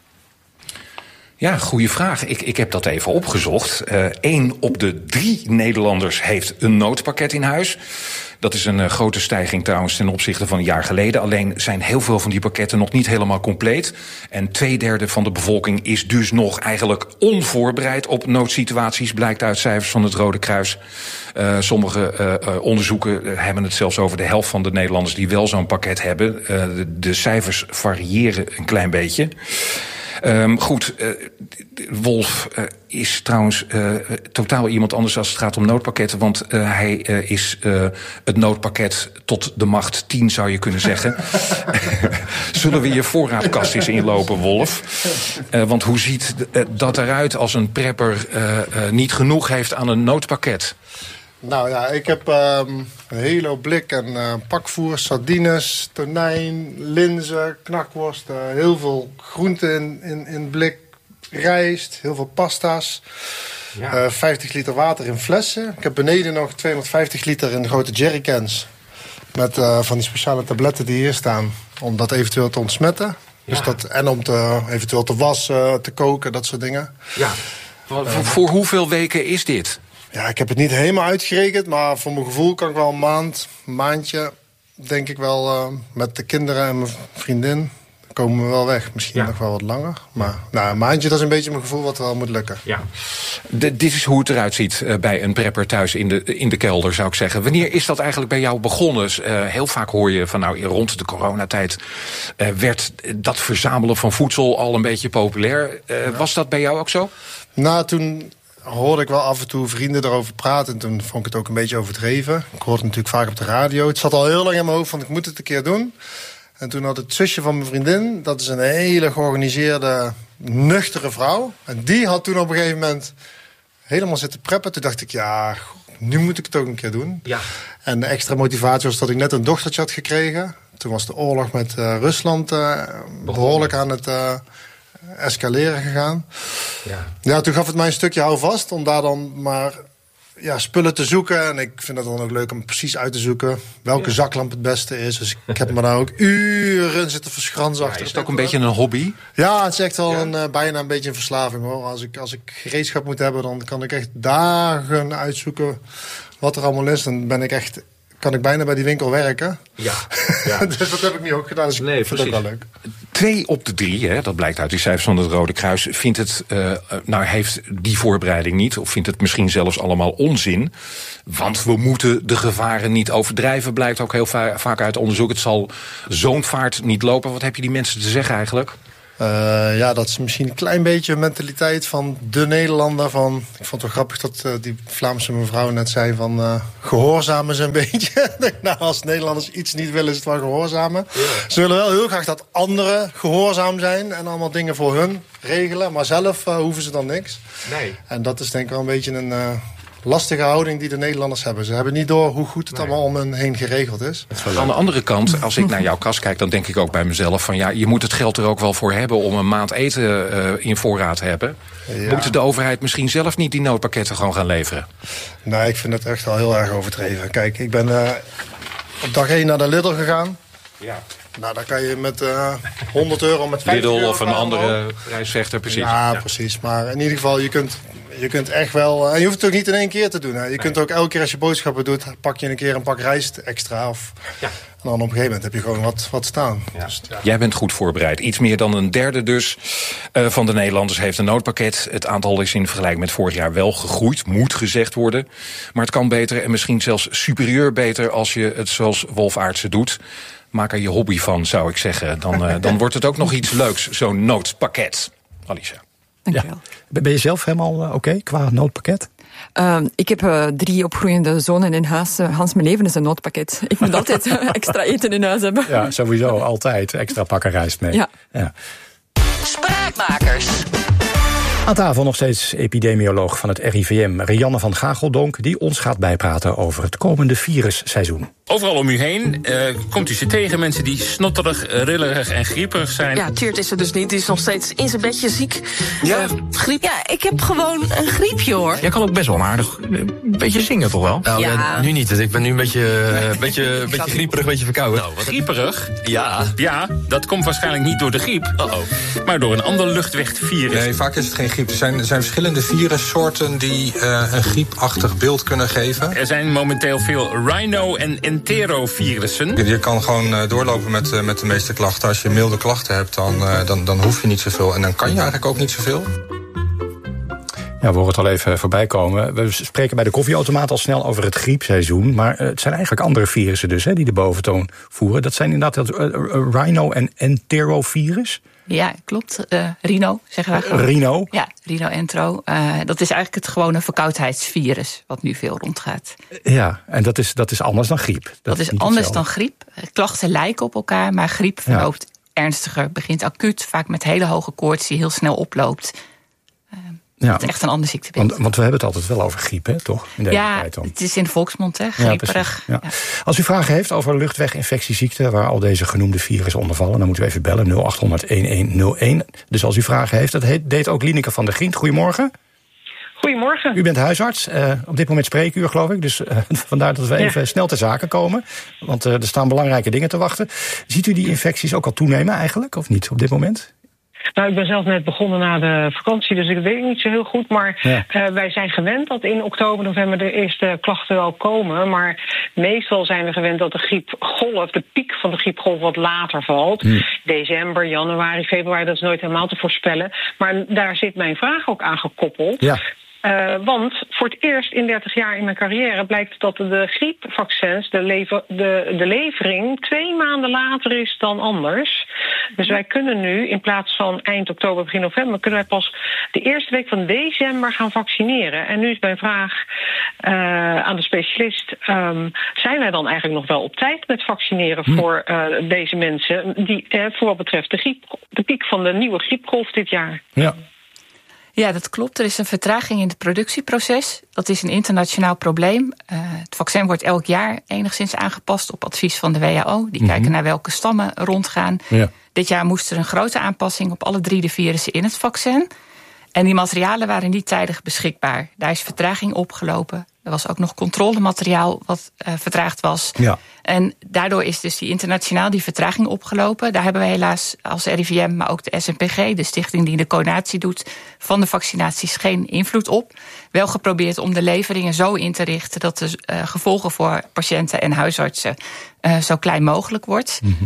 Ja, goede vraag. Ik, ik heb dat even opgezocht. Eén uh, op de drie Nederlanders heeft een noodpakket in huis. Dat is een uh, grote stijging trouwens ten opzichte van een jaar geleden. Alleen zijn heel veel van die pakketten nog niet helemaal compleet. En twee derde van de bevolking is dus nog eigenlijk onvoorbereid op noodsituaties, blijkt uit cijfers van het Rode Kruis. Uh, sommige uh, uh, onderzoeken uh, hebben het zelfs over de helft van de Nederlanders die wel zo'n pakket hebben. Uh, de, de cijfers variëren een klein beetje. Um, goed, uh, Wolf uh, is trouwens uh, totaal iemand anders als het gaat om noodpakketten. Want uh, hij uh, is uh, het noodpakket tot de macht tien, zou je kunnen zeggen. Zullen we je voorraadkast eens inlopen, Wolf? Uh, want hoe ziet uh, dat eruit als een prepper uh, uh, niet genoeg heeft aan een noodpakket? Nou ja, ik heb um, een hele hoop blik en uh, pakvoer, sardines, tonijn, linzen, knakworst, uh, heel veel groenten in, in, in blik, rijst, heel veel pasta's, ja. uh, vijftig liter water in flessen. Ik heb beneden nog tweehonderdvijftig liter in grote jerrycans met uh, van die speciale tabletten die hier staan, om dat eventueel te ontsmetten. Ja. Dus dat, en om te, eventueel te wassen, te koken, dat soort dingen. Ja. Voor, uh, voor hoeveel weken is dit? Ja, ik heb het niet helemaal uitgerekend, maar voor mijn gevoel kan ik wel een maand, een maandje, denk ik wel, uh, met de kinderen en mijn vriendin, komen we wel weg. Misschien ja. nog wel wat langer, maar nou, een maandje, dat is een beetje mijn gevoel wat wel moet lukken. Ja. De, dit is hoe het eruit ziet uh, bij een prepper thuis in de, in de kelder, zou ik zeggen. Wanneer is dat eigenlijk bij jou begonnen? Uh, heel vaak hoor je van, nou, rond de coronatijd uh, werd dat verzamelen van voedsel al een beetje populair. Uh, ja. Was dat bij jou ook zo? Nou, toen hoorde ik wel af en toe vrienden erover praten. En toen vond ik het ook een beetje overdreven. Ik hoorde het natuurlijk vaak op de radio. Het zat al heel lang in mijn hoofd van, ik moet het een keer doen. En toen had het zusje van mijn vriendin, dat is een hele georganiseerde, nuchtere vrouw. En die had toen op een gegeven moment helemaal zitten preppen. Toen dacht ik, ja, nu moet ik het ook een keer doen. Ja. En de extra motivatie was dat ik net een dochtertje had gekregen. Toen was de oorlog met uh, Rusland uh, behoorlijk aan het Uh, escaleren gegaan. Ja. ja, toen gaf het mij een stukje houvast om daar dan maar ja, spullen te zoeken. En ik vind het dan ook leuk om precies uit te zoeken welke ja. zaklamp het beste is. Dus ik heb me daar ook uren zitten verschransen ja, achter. Is het ook een beetje een hobby? Ja, het is echt wel ja. een, uh, bijna een beetje een verslaving, hoor. Als ik, als ik gereedschap moet hebben, dan kan ik echt dagen uitzoeken wat er allemaal is. Dan ben ik echt, kan ik bijna bij die winkel werken. Ja. ja. Dus dat heb ik nu ook gedaan. Dus nee, ik vind het ook wel leuk. Twee op de drie, hè, dat blijkt uit die cijfers van het Rode Kruis, vindt het, uh, nou heeft die voorbereiding niet, of vindt het misschien zelfs allemaal onzin. Want we moeten de gevaren niet overdrijven, blijkt ook heel va- vaak uit onderzoek. Het zal zo'n vaart niet lopen. Wat heb je die mensen te zeggen eigenlijk? Uh, ja, dat is misschien een klein beetje een mentaliteit van de Nederlander. Van, ik vond het wel grappig dat uh, die Vlaamse mevrouw net zei van uh, gehoorzamen ze een beetje. Nou, als Nederlanders iets niet willen, is het wel gehoorzamen. Ja. Ze willen wel heel graag dat anderen gehoorzaam zijn en allemaal dingen voor hun regelen. Maar zelf uh, hoeven ze dan niks. Nee. En dat is denk ik wel een beetje een... Uh, lastige houding die de Nederlanders hebben. Ze hebben niet door hoe goed het nee. allemaal om hen heen geregeld is. Aan de andere kant, als ik naar jouw kast kijk, dan denk ik ook bij mezelf van ja, je moet het geld er ook wel voor hebben om een maand eten uh, in voorraad te hebben. Ja. Moet de overheid misschien zelf niet die noodpakketten gewoon gaan leveren? Nee, ik vind het echt wel heel erg overdreven. Kijk, ik ben uh, op dag één naar de Lidl gegaan. Ja. Nou, dan kan je met uh, honderd euro, met vijftig Lidl euro of een andere prijsvechter, precies. Ja, ja, precies. Maar in ieder geval, je kunt, je kunt echt wel... En je hoeft het ook niet in één keer te doen. Hè. Je nee. kunt ook elke keer als je boodschappen doet, pak je een keer een pak rijst extra. Of, ja. En dan op een gegeven moment heb je gewoon wat, wat staan. Ja. Dus, ja. Jij bent goed voorbereid. Iets meer dan een derde dus uh, van de Nederlanders heeft een noodpakket. Het aantal is in vergelijking met vorig jaar wel gegroeid, moet gezegd worden. Maar het kan beter en misschien zelfs superieur beter als je het zoals Wolf Aartsen doet. Maak er je hobby van, zou ik zeggen. Dan, uh, dan wordt het ook nog iets leuks, zo'n noodpakket. Alicia. Dankjewel. Ja. Ben je zelf helemaal uh, oké okay, qua noodpakket? Uh, ik heb uh, drie opgroeiende zonen in huis. Uh, Hans, mijn leven is een noodpakket. Ik moet altijd uh, extra eten in huis hebben. Ja, sowieso. Altijd extra pakken rijst mee. Ja. Ja. Spraakmakers. Aan tafel nog steeds epidemioloog van het R I V M, Rianne van Gageldonk, die ons gaat bijpraten over het komende virusseizoen. Overal om u heen uh, komt u ze tegen, mensen die snotterig, rillerig en grieperig zijn. Ja, Tjeerd is er dus niet, die is nog steeds in zijn bedje ziek. Ja? Uh, griep. Ja, ik heb gewoon een griepje, hoor. Jij kan ook best wel aardig een beetje zingen, toch wel? Nou, ja. uh, nu niet, ik ben nu een beetje, uh, beetje, beetje grieperig, een beetje verkouden. Nou, wat grieperig? Ja. Ja, dat komt waarschijnlijk niet door de griep, Uh-oh. maar door een ander luchtwegvirus. Nee, vaak is het geen griep. Er zijn, er zijn verschillende virussoorten die uh, een griepachtig beeld kunnen geven. Er zijn momenteel veel rhino- en enterovirussen. Je kan gewoon uh, doorlopen met, uh, met de meeste klachten. Als je milde klachten hebt, dan, uh, dan, dan hoef je niet zoveel. En dan kan je eigenlijk ook niet zoveel. Ja, we horen het al even voorbij komen. We spreken bij de koffieautomaat al snel over het griepseizoen. Maar uh, het zijn eigenlijk andere virussen dus, hè, die de boventoon voeren. Dat zijn inderdaad het uh, uh, rhino- en enterovirus. Ja, klopt. Uh, rhino, zeggen wij gewoon. Uh, rhino? Ja, rhino-entero. Uh, dat is eigenlijk het gewone verkoudheidsvirus, wat nu veel rondgaat. Ja, en dat is, dat is anders dan griep. Dat, dat is, is anders hetzelfde. dan griep. Klachten lijken op elkaar, maar griep verloopt ja. ernstiger. Begint acuut, vaak met hele hoge koorts die heel snel oploopt. Uh, ja, dat is echt een ander ziektebeeld. Want, want we hebben het altijd wel over griep, hè, toch? In deze ja, tijd dan. Het is in de volksmond, hè, grieperig. Ja, ja. Ja. Als u vragen heeft over luchtweginfectieziekten, waar al deze genoemde virussen onder vallen, dan moeten we even bellen, nul acht honderd een een nul een. Dus als u vragen heeft, dat heet, deed ook Lineke van der Grient. Goedemorgen. Goedemorgen. U bent huisarts. Uh, op dit moment spreekuur, geloof ik. Dus uh, vandaar dat we even ja. snel ter zake komen. Want uh, er staan belangrijke dingen te wachten. Ziet u die infecties ook al toenemen eigenlijk, of niet, op dit moment? Nou, ik ben zelf net begonnen na de vakantie, dus ik weet niet zo heel goed. Maar ja. uh, wij zijn gewend dat in oktober, november de eerste klachten wel komen. Maar meestal zijn we gewend dat de griepgolf, de piek van de griepgolf wat later valt. Mm. December, januari, februari, dat is nooit helemaal te voorspellen. Maar daar zit mijn vraag ook aan gekoppeld. Ja. Uh, want voor het eerst in dertig jaar in mijn carrière blijkt dat de griepvaccins, de, lever, de, de levering, twee maanden later is dan anders. Dus wij kunnen nu, in plaats van eind oktober, begin november, kunnen wij pas de eerste week van december gaan vaccineren. En nu is mijn vraag uh, aan de specialist, um, zijn wij dan eigenlijk nog wel op tijd met vaccineren hm. voor uh, deze mensen, die, uh, voor wat betreft de, griep, de piek van de nieuwe griepgolf dit jaar? Ja. Ja, dat klopt. Er is een vertraging in het productieproces. Dat is een internationaal probleem. Uh, het vaccin wordt elk jaar enigszins aangepast op advies van de W H O. Die mm-hmm. kijken naar welke stammen rondgaan. Ja. Dit jaar moest er een grote aanpassing op alle drie de virussen in het vaccin. En die materialen waren niet tijdig beschikbaar. Daar is vertraging opgelopen. Er was ook nog controlemateriaal wat uh, vertraagd was. Ja. En daardoor is dus die internationaal die vertraging opgelopen. Daar hebben we helaas als R I V M, maar ook de S N P G, de stichting die de coördinatie doet van de vaccinaties, geen invloed op. Wel geprobeerd om de leveringen zo in te richten dat de uh, gevolgen voor patiënten en huisartsen uh, zo klein mogelijk wordt. Mm-hmm.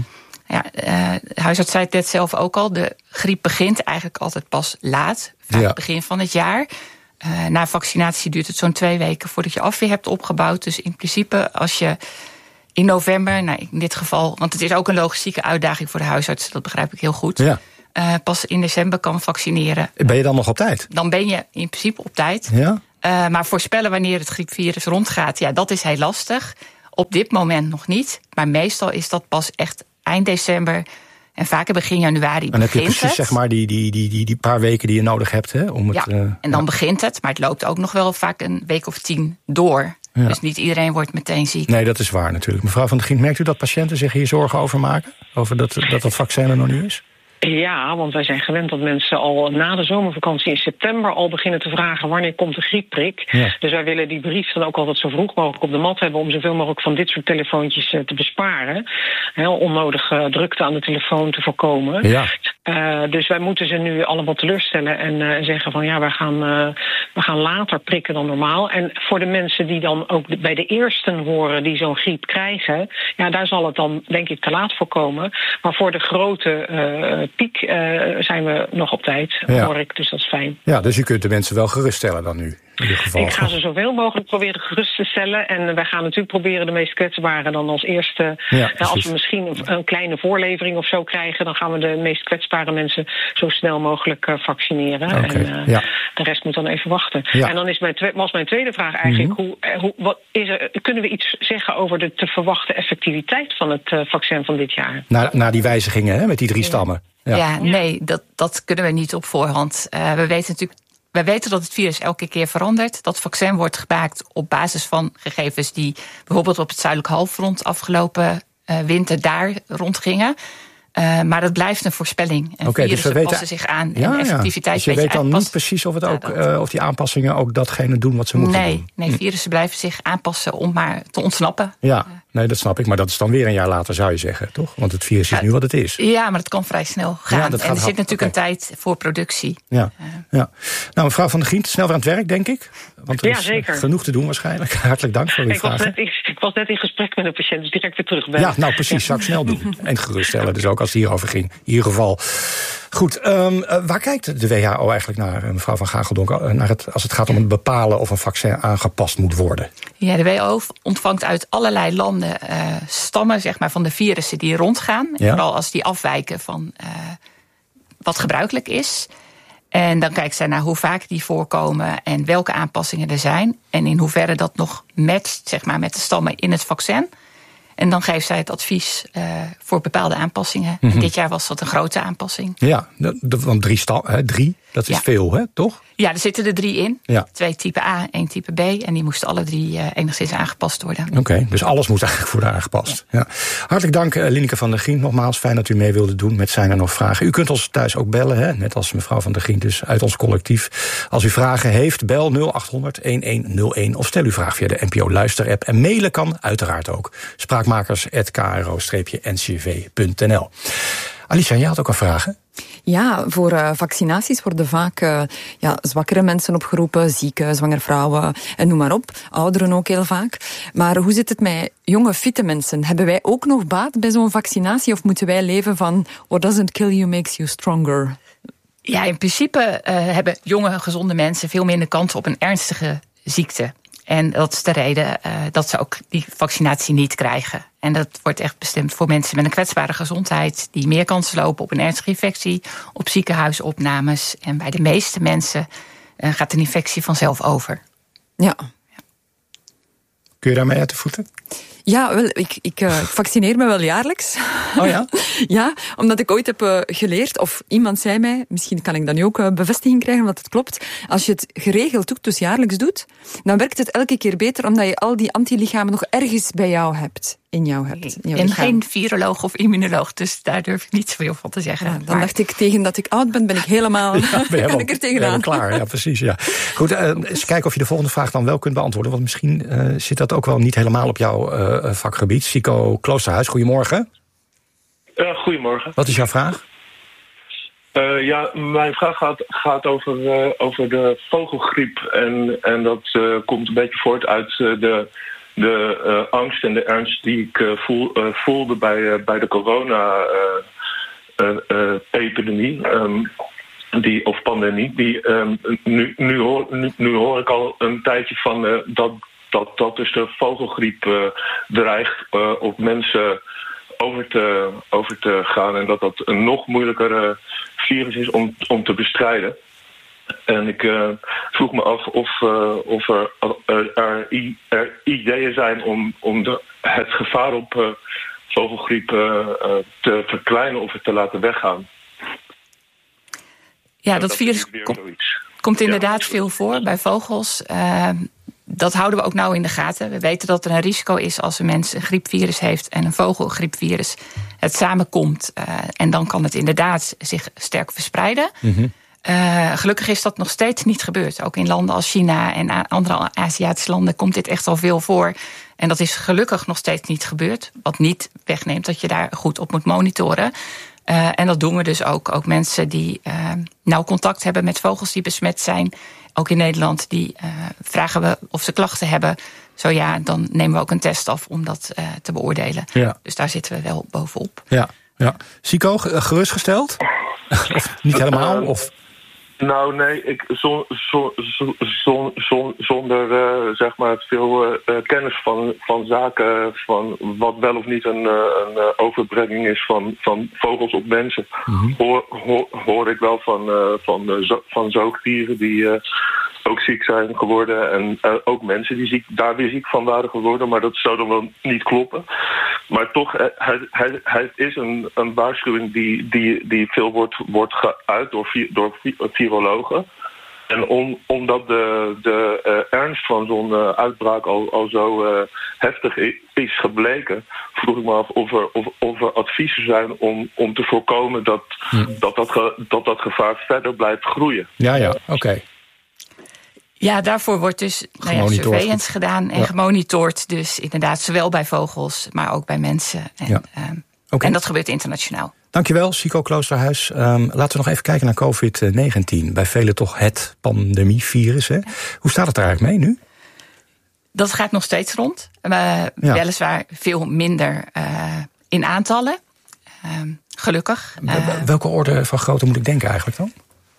Ja, uh, de huisarts zei het net zelf ook al. De griep begint eigenlijk altijd pas laat. Vaak ja. begin van het jaar. Uh, na vaccinatie duurt het zo'n twee weken voordat je afweer hebt opgebouwd. Dus in principe als je in november, nou in dit geval, want het is ook een logistieke uitdaging voor de huisarts, dat begrijp ik heel goed. Ja. Uh, pas in december kan vaccineren. Ben je dan nog op tijd? Dan ben je in principe op tijd. Ja? Uh, maar voorspellen wanneer het griepvirus rondgaat, ja, dat is heel lastig. Op dit moment nog niet. Maar meestal is dat pas echt eind december en vaker begin januari. En dan heb je precies het. zeg maar die, die, die, die, die paar weken die je nodig hebt. Hè, om het, ja, uh, en dan ja. begint het. Maar het loopt ook nog wel vaak een week of tien door. Ja. Dus niet iedereen wordt meteen ziek. Nee, dat is waar natuurlijk. Mevrouw van der Gient, merkt u dat patiënten zich hier zorgen over maken? Over dat dat, dat vaccin er nog nu is? Ja, want wij zijn gewend dat mensen al na de zomervakantie in september al beginnen te vragen wanneer komt de griepprik. Ja. Dus wij willen die brief dan ook altijd zo vroeg mogelijk op de mat hebben om zoveel mogelijk van dit soort telefoontjes te besparen. Heel onnodig uh, drukte aan de telefoon te voorkomen. Ja. Uh, dus wij moeten ze nu allemaal teleurstellen en uh, zeggen van ja, wij gaan, uh, we gaan later prikken dan normaal. En voor de mensen die dan ook bij de eersten horen die zo'n griep krijgen, ja, daar zal het dan denk ik te laat voor komen. Maar voor de grote uh, piek uh, zijn we nog op tijd, ja. hoor ik, dus dat is fijn. Ja, dus u kunt de mensen wel geruststellen dan nu? In ieder geval. Ik ga ze zoveel mogelijk proberen gerust te stellen. En wij gaan natuurlijk proberen de meest kwetsbaren dan als eerste. Ja, nou, als we misschien een, een kleine voorlevering of zo krijgen, dan gaan we de meest kwetsbare mensen zo snel mogelijk uh, vaccineren. Okay, en uh, ja. de rest moet dan even wachten. Ja. En dan is mijn twe- was mijn tweede vraag eigenlijk, mm-hmm. hoe, hoe, wat is er, kunnen we iets zeggen over de te verwachten effectiviteit van het uh, vaccin van dit jaar? Na, na die wijzigingen hè, met die drie stammen. Ja, ja nee, dat, dat kunnen we niet op voorhand. Uh, we weten natuurlijk. Wij weten dat het virus elke keer verandert. Dat vaccin wordt gemaakt op basis van gegevens die bijvoorbeeld op het zuidelijk halfrond afgelopen uh, winter daar rondgingen. Uh, maar dat blijft een voorspelling. En okay, virussen dus weten, passen zich aan ja, en effectiviteit. Ja. Dus je weet dan aanpast. niet precies of, het ook, ja, uh, of die aanpassingen ook datgene doen wat ze moeten nee, doen. Nee, virussen blijven zich aanpassen om maar te ontsnappen. Ja, nee, dat snap ik. Maar dat is dan weer een jaar later, zou je zeggen, toch? Want het virus is uh, nu wat het is. Ja, maar dat kan vrij snel gaan. Ja, en er zit natuurlijk okay. een tijd voor productie. Ja, uh, ja. Nou, mevrouw van der Gient, snel weer aan het werk, denk ik. Want er ja, is zeker. genoeg te doen waarschijnlijk. Hartelijk dank voor uw ik vragen. Was net in, ik was net in gesprek met een patiënt, dus direct weer terug ben. Ja, nou precies, ja. zou ik snel doen. En geruststellen, dus ook als het hierover ging. In ieder geval. Goed, um, uh, waar kijkt de W H O eigenlijk naar, mevrouw Van Gageldonk, uh, naar het, als het gaat om het bepalen of een vaccin aangepast moet worden? Ja, de W H O ontvangt uit allerlei landen uh, stammen zeg maar, van de virussen die rondgaan. Ja. Vooral als die afwijken van uh, wat gebruikelijk is. En dan kijkt zij naar hoe vaak die voorkomen en welke aanpassingen er zijn. En in hoeverre dat nog matcht zeg maar, met de stammen in het vaccin. En dan geeft zij het advies uh, voor bepaalde aanpassingen. Mm-hmm. En dit jaar was dat een grote aanpassing. Ja, want drie, sta- hè, drie dat is ja. veel, hè, toch? Ja, er zitten er drie in. Ja. Twee type A, één type B. En die moesten alle drie uh, enigszins aangepast worden. Oké, okay, dus alles moet eigenlijk worden aangepast. Ja. Ja. Hartelijk dank, uh, Lineke van der Gient. Nogmaals, fijn dat u mee wilde doen met Zijn er nog vragen. U kunt ons thuis ook bellen, hè, net als mevrouw van der Gient, dus uit ons collectief. Als u vragen heeft, bel nul acht honderd een een nul een of stel uw vraag via de N P O Luisterapp. En mailen kan uiteraard ook. Spraakmakers apenstaartje k r o n c v punt n l. Alicia, jij had ook een vraag, hè? Ja, voor uh, vaccinaties worden vaak uh, ja, zwakkere mensen opgeroepen, zieke, zwangere vrouwen en noem maar op. Ouderen ook heel vaak. Maar hoe zit het met jonge, fitte mensen? Hebben wij ook nog baat bij zo'n vaccinatie of moeten wij leven van what doesn't kill you makes you stronger? Ja, in principe uh, hebben jonge, gezonde mensen veel minder kans op een ernstige ziekte. En dat is de reden uh, dat ze ook die vaccinatie niet krijgen. En dat wordt echt bestemd voor mensen met een kwetsbare gezondheid, die meer kans lopen op een ernstige infectie, op ziekenhuisopnames. En bij de meeste mensen uh, gaat een infectie vanzelf over. Ja. Kun je daarmee uit de voeten? Ja, wel, ik, ik, uh, ik vaccineer me wel jaarlijks. Oh ja? Ja, omdat ik ooit heb uh, geleerd, of iemand zei mij, misschien kan ik dan nu ook uh, bevestiging krijgen, omdat het klopt. Als je het geregeld doet, dus jaarlijks doet, dan werkt het elke keer beter, omdat je al die antilichamen nog ergens bij jou hebt. In jou hebt. In en geen viroloog of immunoloog, dus daar durf ik niet zoveel van te zeggen. Ja, dan maar... dacht ik, tegen dat ik oud ben, ben ik helemaal... Ja, ben kan ik er tegenaan. Klaar, ja, precies. Ja. Goed, uh, eens kijken of je de volgende vraag dan wel kunt beantwoorden, want misschien uh, zit dat ook wel niet helemaal op jouw uh, vakgebied. Sico Kloosterhuis, goedemorgen. Uh, goedemorgen. Wat is jouw vraag? Uh, ja, mijn vraag gaat, gaat over, uh, over de vogelgriep. En, en dat uh, komt een beetje voort uit uh, de de uh, angst en de ernst die ik uh, voel, uh, voelde bij, uh, bij de corona-epidemie, uh, uh, um, die of pandemie, die um, nu, nu, hoor, nu, nu hoor ik al een tijdje van uh, dat, dat, dat dus de vogelgriep uh, dreigt uh, op mensen over te, over te gaan en dat dat een nog moeilijker virus is om, om te bestrijden. En ik uh, vroeg me af of, uh, of er, er, er, er ideeën zijn om, om de, het gevaar op uh, vogelgriep uh, uh, te verkleinen of het te laten weggaan. Ja, dat, dat virus kom, komt inderdaad ja. veel voor bij vogels. Uh, dat houden we ook nauw in de gaten. We weten dat er een risico is als een mens een griepvirus heeft en een vogel een griepvirus. Het samenkomt uh, en dan kan het inderdaad zich sterk verspreiden. Mm-hmm. Uh, gelukkig is dat nog steeds niet gebeurd. Ook in landen als China en andere Aziatische landen komt dit echt al veel voor. En dat is gelukkig nog steeds niet gebeurd. Wat niet wegneemt dat je daar goed op moet monitoren. Uh, en dat doen we dus ook. Ook mensen die uh, nauw contact hebben met vogels die besmet zijn. Ook in Nederland, die uh, vragen we of ze klachten hebben. Zo ja, dan nemen we ook een test af om dat uh, te beoordelen. Ja. Dus daar zitten we wel bovenop. Ja, ja. Sico, gerustgesteld? Of niet helemaal? Of... Nou, nee, ik, zon, zon, zon, zon, zonder uh, zeg maar veel uh, kennis van, van zaken, van wat wel of niet een, uh, een uh, overbrenging is van, van vogels op mensen, mm-hmm. hoor, hoor, hoor ik wel van, uh, van, uh, zo, van zoogdieren die uh, ook ziek zijn geworden en uh, ook mensen die ziek, daar weer ziek van waren geworden, maar dat zou dan wel niet kloppen. Maar toch, het, het, het is een, een waarschuwing die, die, die veel wordt, wordt geuit door, door virologen. En om, omdat de, de uh, ernst van zo'n uh, uitbraak al, al zo uh, heftig is gebleken, vroeg ik me af of er, of, of er adviezen zijn om, om te voorkomen dat, hm. dat, dat, ge, dat dat gevaar verder blijft groeien. Ja, ja, oké. Okay. Ja, daarvoor wordt dus nou ja, surveillance gedaan en ja. gemonitord. Dus inderdaad, zowel bij vogels, maar ook bij mensen. En, ja. um, okay. en dat gebeurt internationaal. Dankjewel, Sico Kloosterhuis. Um, laten we nog even kijken naar covid negentien. Bij velen toch het pandemievirus. Hè? Ja. Hoe staat het daar eigenlijk mee nu? Dat gaat nog steeds rond. Uh, ja. Weliswaar veel minder uh, in aantallen. Uh, gelukkig. Uh, Welke orde van grootte moet ik denken eigenlijk dan?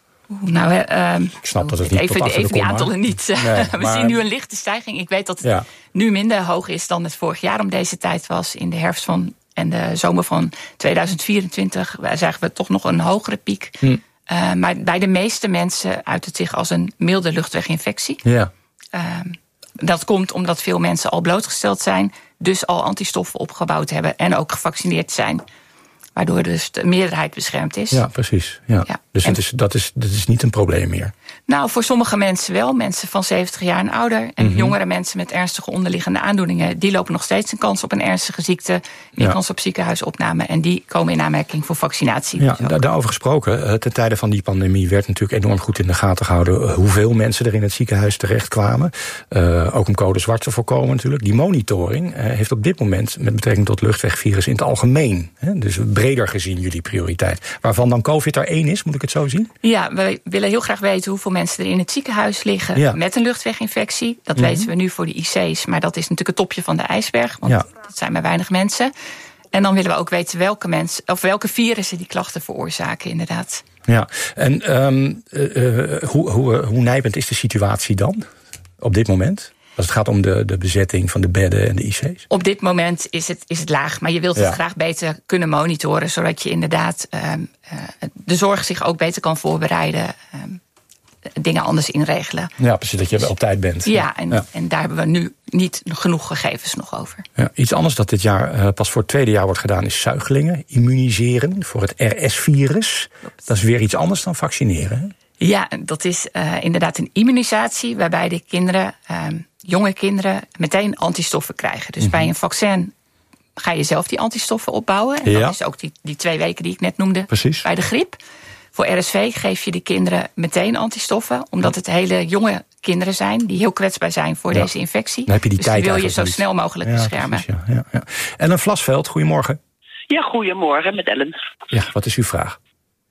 Nou, uh, ik snap dat het niet even, tot achter even de die aantallen niet. Nee, we maar... zien nu een lichte stijging. Ik weet dat het ja. nu minder hoog is dan het vorig jaar om deze tijd was. In de herfst van en de zomer van tweeduizend vierentwintig zagen we toch nog een hogere piek. Hm. Uh, maar bij de meeste mensen uit het zich als een milde luchtweginfectie. Ja. Uh, dat komt omdat veel mensen al blootgesteld zijn, dus al antistoffen opgebouwd hebben en ook gevaccineerd zijn. Waardoor dus de meerderheid beschermd is. Ja, precies. Ja. Ja. Dus het is, dat, is, dat is niet een probleem meer. Nou, voor sommige mensen wel. Mensen van zeventig jaar en ouder. En mm-hmm. jongere mensen met ernstige onderliggende aandoeningen, die lopen nog steeds een kans op een ernstige ziekte. Een ja. kans op ziekenhuisopname. En die komen in aanmerking voor vaccinatie. Ja, dus daarover gesproken. Ten tijde van die pandemie werd natuurlijk enorm goed in de gaten gehouden hoeveel mensen er in het ziekenhuis terechtkwamen. Uh, ook om code zwart te voorkomen natuurlijk. Die monitoring uh, heeft op dit moment met betrekking tot luchtwegvirus in het algemeen. Hè, dus breder gezien jullie prioriteit. Waarvan dan COVID er één is, moet ik het zo zien? Ja, we willen heel graag weten hoeveel mensen er in het ziekenhuis liggen ja. met een luchtweginfectie. Dat mm-hmm. weten we nu voor de I C's, maar dat is natuurlijk het topje van de ijsberg. Want ja. dat zijn maar weinig mensen. En dan willen we ook weten welke mensen, of welke virussen die klachten veroorzaken, inderdaad. Ja, en um, uh, uh, hoe, hoe, hoe nijpend is de situatie dan op dit moment? Als het gaat om de, de bezetting van de bedden en de I C's? Op dit moment is het, is het laag, maar je wilt het ja. graag beter kunnen monitoren, zodat je inderdaad um, uh, de zorg zich ook beter kan voorbereiden. Um, dingen anders inregelen. Ja, precies, dat je op tijd bent. Ja, en, ja. en daar hebben we nu niet genoeg gegevens nog over. Ja, iets anders dat dit jaar uh, pas voor het tweede jaar wordt gedaan is zuigelingen immuniseren voor het R S-virus. Dat is weer iets anders dan vaccineren. Hè? Ja, dat is uh, inderdaad een immunisatie waarbij de kinderen, uh, jonge kinderen, meteen antistoffen krijgen. Dus mm-hmm. bij een vaccin ga je zelf die antistoffen opbouwen. En ja. dat is ook die, die twee weken die ik net noemde Precies. bij de griep. Voor R S V geef je de kinderen meteen antistoffen, omdat het hele jonge kinderen zijn die heel kwetsbaar zijn voor ja. deze infectie. Dan heb je die dus tijd die wil je zo niet. snel mogelijk ja, beschermen. Precies, ja, ja, ja. Ellen Vlasveld, goedemorgen. Ja, goedemorgen met Ellen. Ja, wat is uw vraag?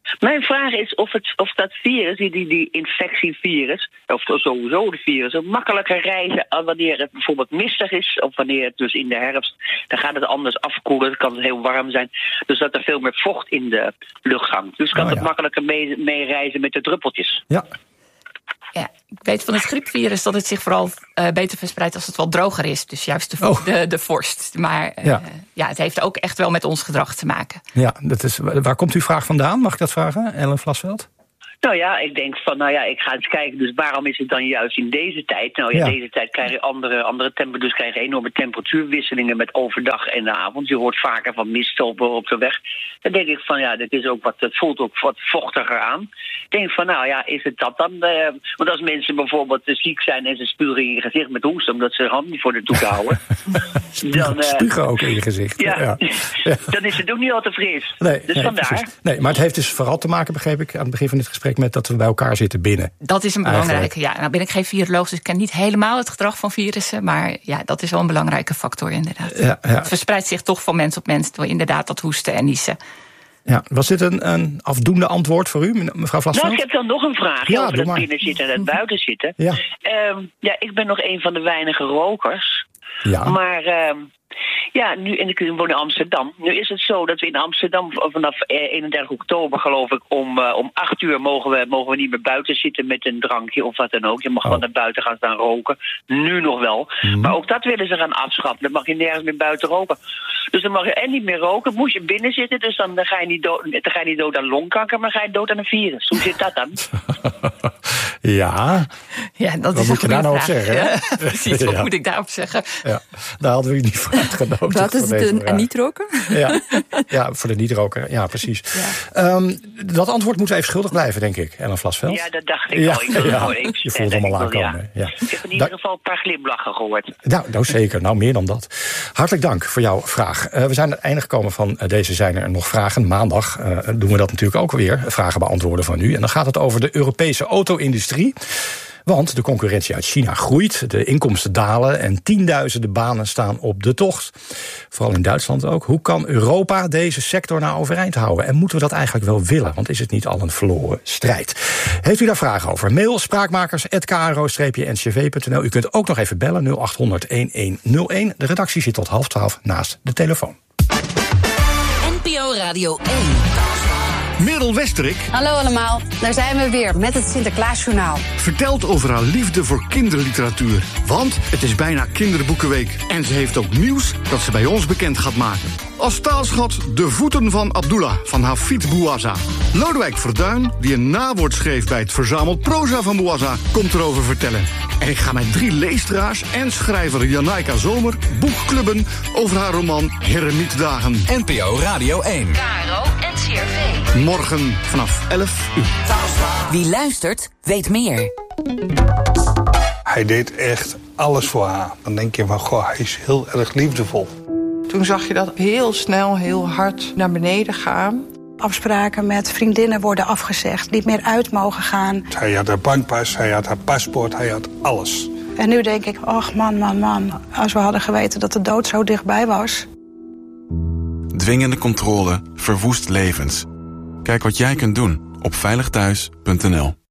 Mijn vraag is of, het, of dat virus, die, die, die infectievirus, of sowieso de virus, ook makkelijker reizen wanneer het bijvoorbeeld mistig is, of wanneer het dus in de herfst, dan gaat het anders afkoelen, dan kan het heel warm zijn. Dus dat er veel meer vocht in de lucht hangt. Dus kan oh, ja. het makkelijker mee, mee reizen met de druppeltjes. Ja. Ja, ik weet van het griepvirus dat het zich vooral uh, beter verspreidt als het wat droger is. Dus juist de, oh. de, de vorst. Maar uh, ja. ja, het heeft ook echt wel met ons gedrag te maken. Ja, dat is, waar komt uw vraag vandaan? Mag ik dat vragen, Ellen Vlasveld? Nou ja, ik denk van, nou ja, ik ga eens kijken, dus waarom is het dan juist in deze tijd? Nou ja, in ja. deze tijd krijg je andere, andere temperaturen, dus krijg je enorme temperatuurwisselingen met overdag en de avond. Je hoort vaker van mist op, op de weg. Dan denk ik van, ja, dit is ook wat, het voelt ook wat vochtiger aan. Ik denk van, nou ja, is het dat dan? Uh, want als mensen bijvoorbeeld ziek zijn en ze spugen in je gezicht met hoest, omdat ze hun hand niet voor de toek houden. dan uh, spugen ook in je gezicht. Ja, ja. ja. Dan is het ook niet al te fris. Nee, dus nee, vandaar. Precies. Nee, maar het heeft dus vooral te maken, begreep ik, aan het begin van dit gesprek, met dat we bij elkaar zitten binnen. Dat is een belangrijke, ja. Nou ben ik geen viroloog, dus ik ken niet helemaal het gedrag van virussen, maar ja, dat is wel een belangrijke factor inderdaad. Ja, ja. Het verspreidt zich toch van mens op mens door inderdaad dat hoesten en niezen. Ja, was dit een, een afdoende antwoord voor u, mevrouw Vlasveld? Nou, ik heb dan nog een vraag ja, over het maar. binnen zitten en het buiten zitten. Ja. Um, ja, ik ben nog een van de weinige rokers. Ja. Maar um, ja, nu, en ik woon in Amsterdam. Nu is het zo dat we in Amsterdam vanaf eenendertig oktober, geloof ik, om, uh, om acht uur mogen we, mogen we niet meer buiten zitten met een drankje of wat dan ook. Je mag oh. wel naar buiten gaan staan roken. Nu nog wel. Mm. Maar ook dat willen ze gaan afschaffen. Dan mag je nergens meer buiten roken. Dus dan mag je en niet meer roken, moest je binnen zitten. Dus dan, dan, ga je niet dood, dan ga je niet dood aan longkanker, maar ga je dood aan een virus. Hoe zit dat dan? ja, ja dat wat is moet je daar nou op zeggen? Ja, precies, wat ja. moet ik daarop zeggen? Ja, daar hadden we u niet voor uitgenodigd. Wat is het, een, een niet-roker? Ja, ja, voor de niet-roker, ja, precies. Ja. Um, dat antwoord moet even schuldig blijven, denk ik, Ellen Vlasveld. Ja, dat dacht ik ja, al. Ik wil ja, het even je voelt hem al aankomen. Ja. Ja. Ik heb in ieder geval een paar glimlachen gehoord. Nou, nou zeker, nou meer dan dat. Hartelijk dank voor jouw vraag. Uh, we zijn aan het einde gekomen van uh, deze Zijn er nog vragen. Maandag uh, doen we dat natuurlijk ook weer, vragen beantwoorden van u. En dan gaat het over de Europese auto-industrie. Want de concurrentie uit China groeit, de inkomsten dalen en tienduizenden banen staan op de tocht. Vooral in Duitsland ook. Hoe kan Europa deze sector nou overeind houden? En moeten we dat eigenlijk wel willen? Want is het niet al een verloren strijd? Heeft u daar vragen over? Mail spraakmakers apenstaartje k r o n c v punt n l. U kunt ook nog even bellen nul acht honderd elf nul een. De redactie zit tot half twaalf naast de telefoon. N P O Radio één. Merel Westerik. Hallo allemaal, daar zijn we weer met het Sinterklaasjournaal. Vertelt over haar liefde voor kinderliteratuur. Want het is bijna Kinderboekenweek. En ze heeft ook nieuws dat ze bij ons bekend gaat maken. Als taalschat De Voeten van Abdullah van Hafid Bouazza. Lodewijk Verduin, die een nawoord schreef bij het verzameld proza van Bouazza, komt erover vertellen. En ik ga met drie leestraars en schrijver Janaika Zomer boekclubben over haar roman Heremietdagen. N P O Radio één. K R O en C R V. Morgen vanaf elf uur. Wie luistert, weet meer. Hij deed echt alles voor haar. Dan denk je van, goh, hij is heel erg liefdevol. Toen zag je dat heel snel, heel hard naar beneden gaan. Afspraken met vriendinnen worden afgezegd, niet meer uit mogen gaan. Hij had haar bankpas, hij had haar paspoort, hij had alles. En nu denk ik, ach man, man, man, als we hadden geweten dat de dood zo dichtbij was. Dwingende controle verwoest levens. Kijk wat jij kunt doen op veilig thuis punt n l.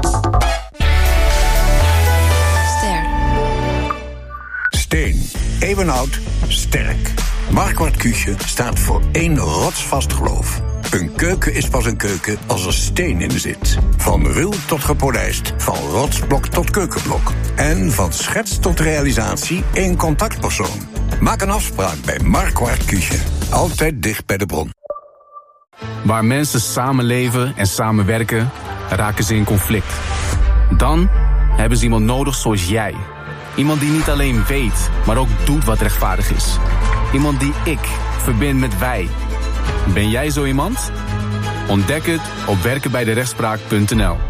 Ster. Steen. Eeuwenoud. Sterk. Marquardt Cuusje staat voor één rotsvast geloof. Een keuken is pas een keuken als er steen in zit. Van ruw tot gepolijst, van rotsblok tot keukenblok. En van schets tot realisatie één contactpersoon. Maak een afspraak bij Marquardt Cuusje. Altijd dicht bij de bron. Waar mensen samenleven en samenwerken, raken ze in conflict. Dan hebben ze iemand nodig zoals jij. Iemand die niet alleen weet, maar ook doet wat rechtvaardig is. Iemand die ik verbind met wij. Ben jij zo iemand? Ontdek het op werken bij de rechtspraak punt n l.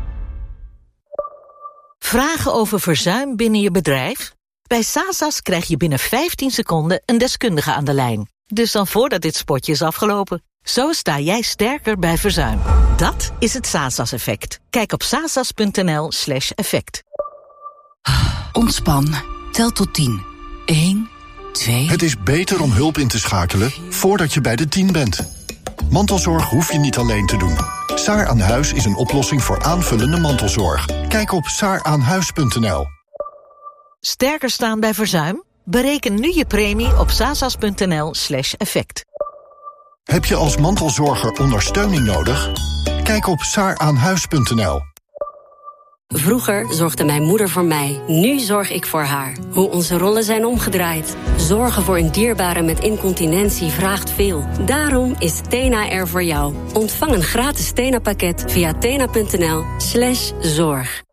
Vragen over verzuim binnen je bedrijf? Bij Sasas krijg je binnen vijftien seconden een deskundige aan de lijn. Dus dan voordat dit spotje is afgelopen. Zo sta jij sterker bij verzuim. Dat is het Sasas-effect. Kijk op sasas punt n l slash effect. Ontspan. Tel tot tien. één, twee... Het is beter om hulp in te schakelen voordat je bij de tien bent. Mantelzorg hoef je niet alleen te doen. Saar aan Huis is een oplossing voor aanvullende mantelzorg. Kijk op saar aan huis punt n l. Sterker staan bij verzuim? Bereken nu je premie op sasas punt n l slash effect. Heb je als mantelzorger ondersteuning nodig? Kijk op saar aan huis punt n l. Vroeger zorgde mijn moeder voor mij. Nu zorg ik voor haar. Hoe onze rollen zijn omgedraaid. Zorgen voor een dierbare met incontinentie vraagt veel. Daarom is Tena er voor jou. Ontvang een gratis Tena-pakket via tena punt n l slash zorg.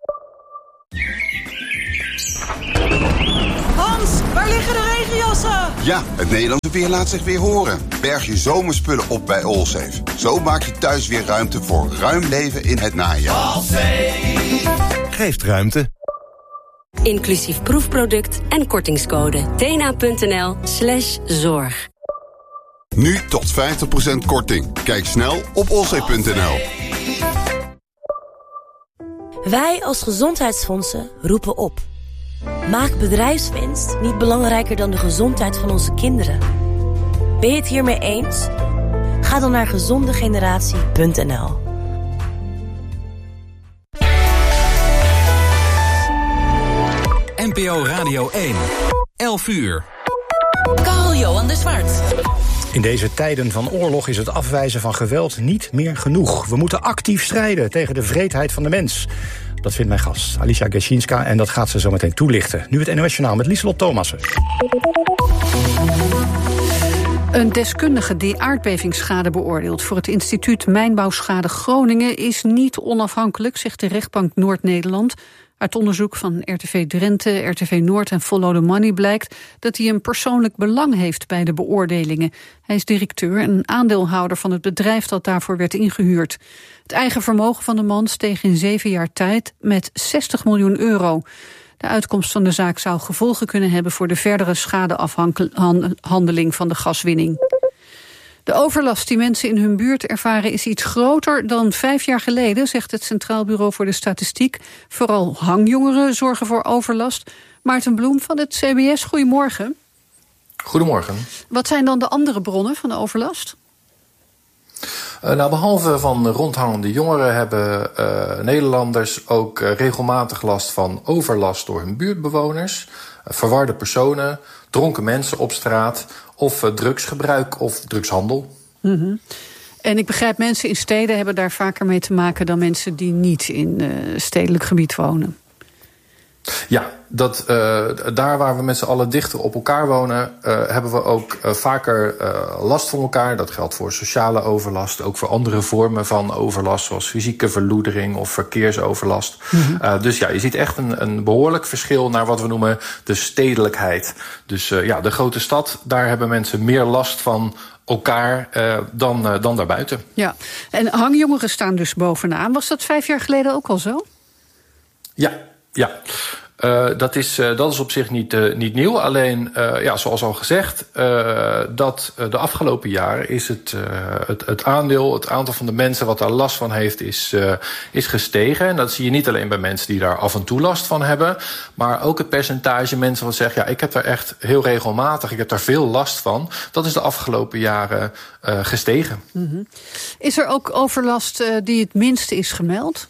Hans, waar liggen de regenjassen? Ja, het Nederlandse weer laat zich weer horen. Berg je zomerspullen op bij Allsafe. Zo maak je thuis weer ruimte voor ruim leven in het najaar. Allsafe geeft ruimte. Inclusief proefproduct en kortingscode. tena punt n l slash zorg. Nu tot vijftig procent korting. Kijk snel op allsafe punt n l. Wij als gezondheidsfondsen roepen op. Maak bedrijfswinst niet belangrijker dan de gezondheid van onze kinderen. Ben je het hiermee eens? Ga dan naar gezondegeneratie punt n l. N P O Radio één. elf uur. Carl-Johan de Zwart. In deze tijden van oorlog is het afwijzen van geweld niet meer genoeg. We moeten actief strijden tegen de wreedheid van de mens. Dat vindt mijn gast, Alicia Geshinska, en dat gaat ze zo meteen toelichten. Nu het N O S-journaal met Lieselot Thomassen. Een deskundige die aardbevingsschade beoordeelt voor het instituut Mijnbouwschade Groningen is niet onafhankelijk, zegt de rechtbank Noord-Nederland. Uit onderzoek van R T V Drenthe, R T V Noord en Follow the Money blijkt dat hij een persoonlijk belang heeft bij de beoordelingen. Hij is directeur en aandeelhouder van het bedrijf dat daarvoor werd ingehuurd. Het eigen vermogen van de man steeg in zeven jaar tijd met zestig miljoen euro. De uitkomst van de zaak zou gevolgen kunnen hebben voor de verdere schadeafhandeling van de gaswinning. De overlast die mensen in hun buurt ervaren is iets groter dan vijf jaar geleden, zegt het Centraal Bureau voor de Statistiek. Vooral hangjongeren zorgen voor overlast. Maarten Bloem van het C B S, goedemorgen. Goedemorgen. Wat zijn dan de andere bronnen van de overlast? Uh, nou, behalve van rondhangende jongeren hebben uh, Nederlanders ook uh, regelmatig last van overlast door hun buurtbewoners, uh, verwarde personen, dronken mensen op straat of uh, drugsgebruik of drugshandel. Mm-hmm. En ik begrijp, mensen in steden hebben daar vaker mee te maken dan mensen die niet in uh, stedelijk gebied wonen. Ja, dat, uh, daar waar we met z'n allen dichter op elkaar wonen, uh, hebben we ook uh, vaker uh, last van elkaar. Dat geldt voor sociale overlast, ook voor andere vormen van overlast, zoals fysieke verloedering of verkeersoverlast. Mm-hmm. Uh, dus ja, je ziet echt een, een behoorlijk verschil naar wat we noemen de stedelijkheid. Dus uh, ja, de grote stad, daar hebben mensen meer last van elkaar uh, dan, uh, dan daarbuiten. Ja, en hangjongeren staan dus bovenaan. Was dat vijf jaar geleden ook al zo? Ja. Ja, uh, dat, is, uh, dat is op zich niet, uh, niet nieuw. Alleen, uh, ja, zoals al gezegd, uh, dat uh, de afgelopen jaren is het, uh, het, het aandeel, het aantal van de mensen wat daar last van heeft, is, uh, is gestegen. En dat zie je niet alleen bij mensen die daar af en toe last van hebben, maar ook het percentage mensen wat zegt, ja, ik heb daar echt heel regelmatig, ik heb daar veel last van. Dat is de afgelopen jaren uh, gestegen. Mm-hmm. Is er ook overlast uh, die het minste is gemeld?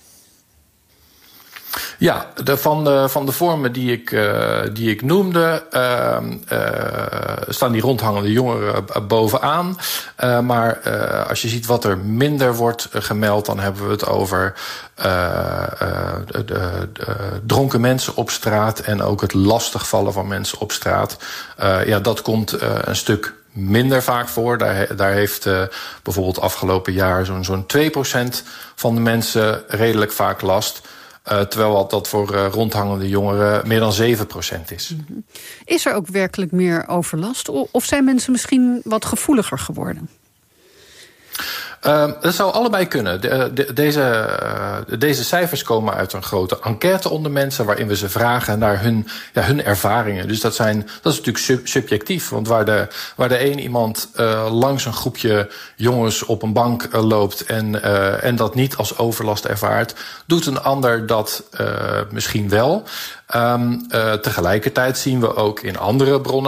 Ja, de, van, de, van de vormen die ik, uh, die ik noemde, uh, uh, staan die rondhangende jongeren bovenaan. Uh, maar uh, als je ziet wat er minder wordt gemeld, dan hebben we het over uh, uh, de, de, de dronken mensen op straat en ook het lastigvallen van mensen op straat. Uh, ja, dat komt uh, een stuk minder vaak voor. Daar, daar heeft uh, bijvoorbeeld afgelopen jaar zo'n, zo'n twee procent van de mensen redelijk vaak last. Uh, terwijl dat voor uh, rondhangende jongeren meer dan zeven procent is. Is er ook werkelijk meer overlast? Of zijn mensen misschien wat gevoeliger geworden? Uh, dat zou allebei kunnen. De, de, deze, uh, deze cijfers komen uit een grote enquête onder mensen, waarin we ze vragen naar hun, ja, hun ervaringen. Dus dat, zijn, dat is natuurlijk sub, subjectief. Want waar de, waar de een iemand uh, langs een groepje jongens op een bank uh, loopt en, uh, en dat niet als overlast ervaart, doet een ander dat uh, misschien wel. Um, uh, tegelijkertijd zien we ook in andere bronnen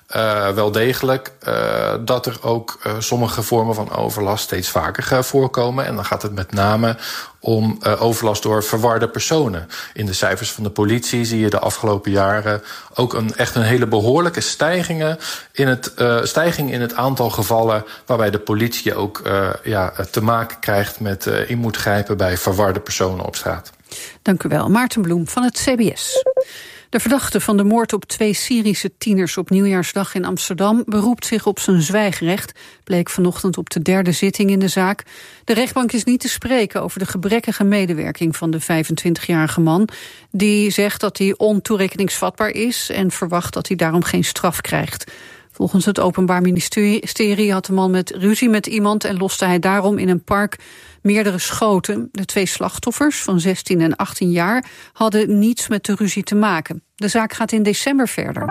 uh, wel degelijk uh, dat er ook uh, sommige vormen van overlast steeds vaker uh, voorkomen. En dan gaat het met name om uh, overlast door verwarde personen. In de cijfers van de politie zie je de afgelopen jaren ook een, echt een hele behoorlijke stijgingen in het, uh, stijging in het aantal gevallen waarbij de politie ook uh, ja, te maken krijgt met uh, in moet grijpen bij verwarde personen op straat. Dank u wel. Maarten Bloem van het C B S. De verdachte van de moord op twee Syrische tieners op Nieuwjaarsdag in Amsterdam beroept zich op zijn zwijgrecht, bleek vanochtend op de derde zitting in de zaak. De rechtbank is niet te spreken over de gebrekkige medewerking van de vijfentwintigjarige man, die zegt dat hij ontoerekeningsvatbaar is en verwacht dat hij daarom geen straf krijgt. Volgens het Openbaar Ministerie had de man met ruzie met iemand en loste hij daarom in een park meerdere schoten. De twee slachtoffers van zestien en achttien jaar hadden niets met de ruzie te maken. De zaak gaat in december verder.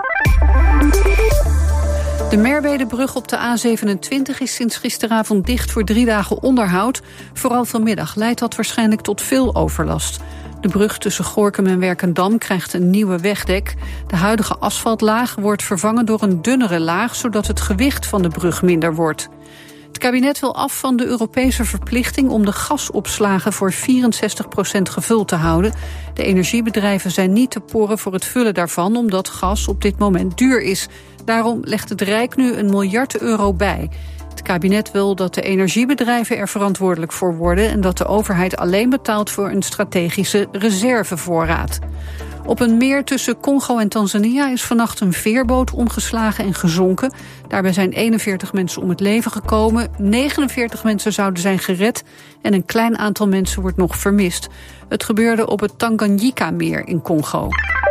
De Merwedebrug op de A zevenentwintig is sinds gisteravond dicht voor drie dagen onderhoud. Vooral vanmiddag leidt dat waarschijnlijk tot veel overlast. De brug tussen Gorinchem en Werkendam krijgt een nieuwe wegdek. De huidige asfaltlaag wordt vervangen door een dunnere laag, zodat het gewicht van de brug minder wordt. Het kabinet wil af van de Europese verplichting om de gasopslagen voor vierenzestig procent gevuld te houden. De energiebedrijven zijn niet te poren voor het vullen daarvan, omdat gas op dit moment duur is. Daarom legt het Rijk nu een miljard euro bij. Het kabinet wil dat de energiebedrijven er verantwoordelijk voor worden en dat de overheid alleen betaalt voor een strategische reservevoorraad. Op een meer tussen Congo en Tanzania is vannacht een veerboot omgeslagen en gezonken. Daarbij zijn eenenveertig mensen om het leven gekomen, negenenveertig mensen zouden zijn gered en een klein aantal mensen wordt nog vermist. Het gebeurde op het Tanganyika-meer in Congo.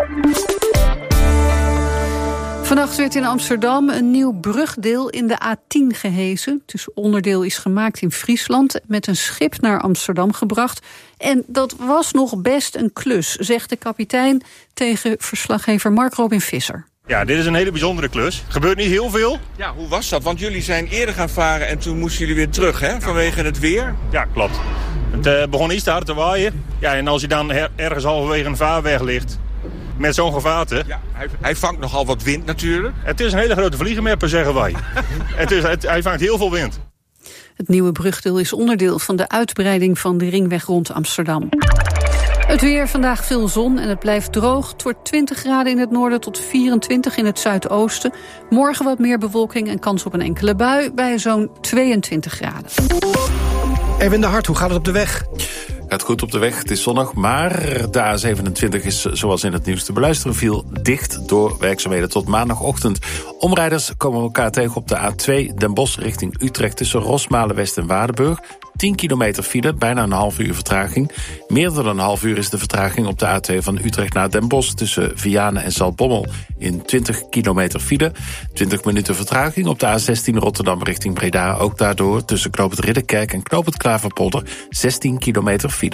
Vannacht werd in Amsterdam een nieuw brugdeel in de A tien gehezen. Het onderdeel is gemaakt in Friesland, met een schip naar Amsterdam gebracht. En dat was nog best een klus, zegt de kapitein tegen verslaggever Mark Robin Visser. Ja, dit is een hele bijzondere klus. Gebeurt niet heel veel. Ja, hoe was dat? Want jullie zijn eerder gaan varen en toen moesten jullie weer terug, hè? Vanwege het weer? Ja, klopt. Het uh, begon iets te hard te waaien. Ja, en als je dan her- ergens halverwege een vaarweg ligt met zo'n gevaarte. Ja, hij, hij vangt nogal wat wind natuurlijk. Het is een hele grote vliegenmapper, zeggen wij. het is, het, hij vangt heel veel wind. Het nieuwe brugdeel is onderdeel van de uitbreiding van de ringweg rond Amsterdam. Het weer, vandaag veel zon en het blijft droog. Het wordt twintig graden in het noorden tot vierentwintig in het zuidoosten. Morgen wat meer bewolking en kans op een enkele bui bij zo'n tweeëntwintig graden. Erwin de Hart, hoe gaat het op de weg? Het goed op de weg, het is zonnig, maar de A zevenentwintig is, zoals in het nieuws te beluisteren viel, dicht door werkzaamheden tot maandagochtend. Omrijders komen elkaar tegen op de A twee Den Bosch richting Utrecht tussen Rosmalen West en Waardenburg. tien kilometer file, bijna een half uur vertraging. Meer dan een half uur is de vertraging op de A twee van Utrecht naar Den Bosch tussen Vianen en Zaltbommel in twintig kilometer file. twintig minuten vertraging op de A zestien Rotterdam richting Breda. Ook daardoor tussen Knoop het Ridderkerk en Knoop het Klaverpolder zestien kilometer file.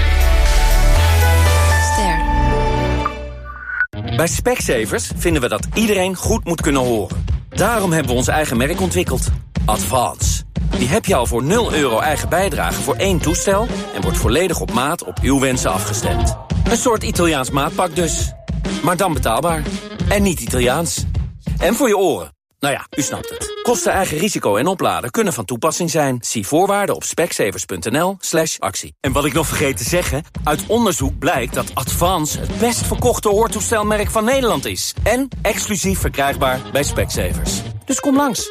Ster. Bij Specsavers vinden we dat iedereen goed moet kunnen horen. Daarom hebben we ons eigen merk ontwikkeld. Advance. Die heb je al voor nul euro eigen bijdrage voor één toestel en wordt volledig op maat op uw wensen afgestemd. Een soort Italiaans maatpak dus. Maar dan betaalbaar. En niet Italiaans. En voor je oren. Nou ja, u snapt het. Kosten, eigen risico en opladen kunnen van toepassing zijn. Zie voorwaarden op specsavers.nl slash actie. En wat ik nog vergeet te zeggen, uit onderzoek blijkt dat Advance het best verkochte hoortoestelmerk van Nederland is. En exclusief verkrijgbaar bij Specsavers. Dus kom langs.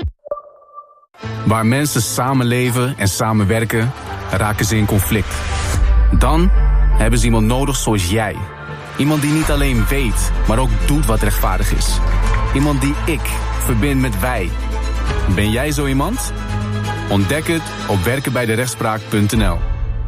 Waar mensen samenleven en samenwerken, raken ze in conflict. Dan hebben ze iemand nodig zoals jij. Iemand die niet alleen weet, maar ook doet wat rechtvaardig is. Iemand die ik verbind met wij. Ben jij zo iemand? Ontdek het op werken bij de rechtspraak punt n l.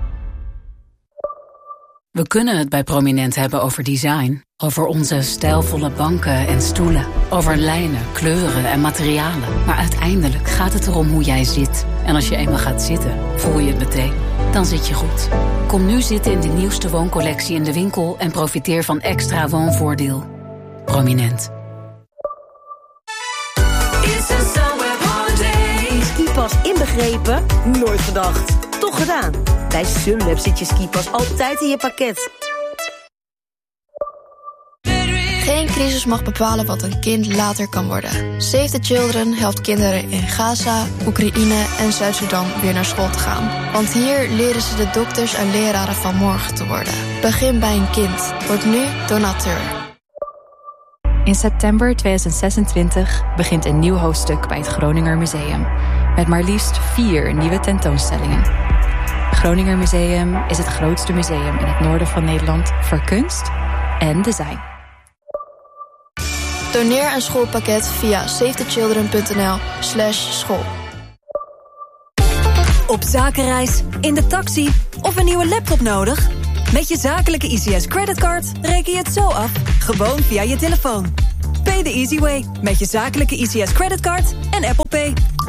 We kunnen het bij Prominent hebben over design. Over onze stijlvolle banken en stoelen. Over lijnen, kleuren en materialen. Maar uiteindelijk gaat het erom hoe jij zit. En als je eenmaal gaat zitten, voel je het meteen. Dan zit je goed. Kom nu zitten in de nieuwste wooncollectie in de winkel en profiteer van extra woonvoordeel. Prominent. Skipas inbegrepen? Nooit gedacht. Toch gedaan. Bij Sunweb zit je skipas altijd in je pakket. Geen crisis mag bepalen wat een kind later kan worden. Save the Children helpt kinderen in Gaza, Oekraïne en Zuid-Sudan weer naar school te gaan. Want hier leren ze de dokters en leraren van morgen te worden. Begin bij een kind. Word nu donateur. In september tweeduizend zesentwintig begint een nieuw hoofdstuk bij het Groninger Museum. Met maar liefst vier nieuwe tentoonstellingen. Het Groninger Museum is het grootste museum in het noorden van Nederland voor kunst en design. Doneer een schoolpakket via savethechildren.nl slash school. Op zakenreis, in de taxi of een nieuwe laptop nodig? Met je zakelijke I C S creditcard reken je het zo af, gewoon via je telefoon. Pay the easy way met je zakelijke I C S creditcard en Apple Pay.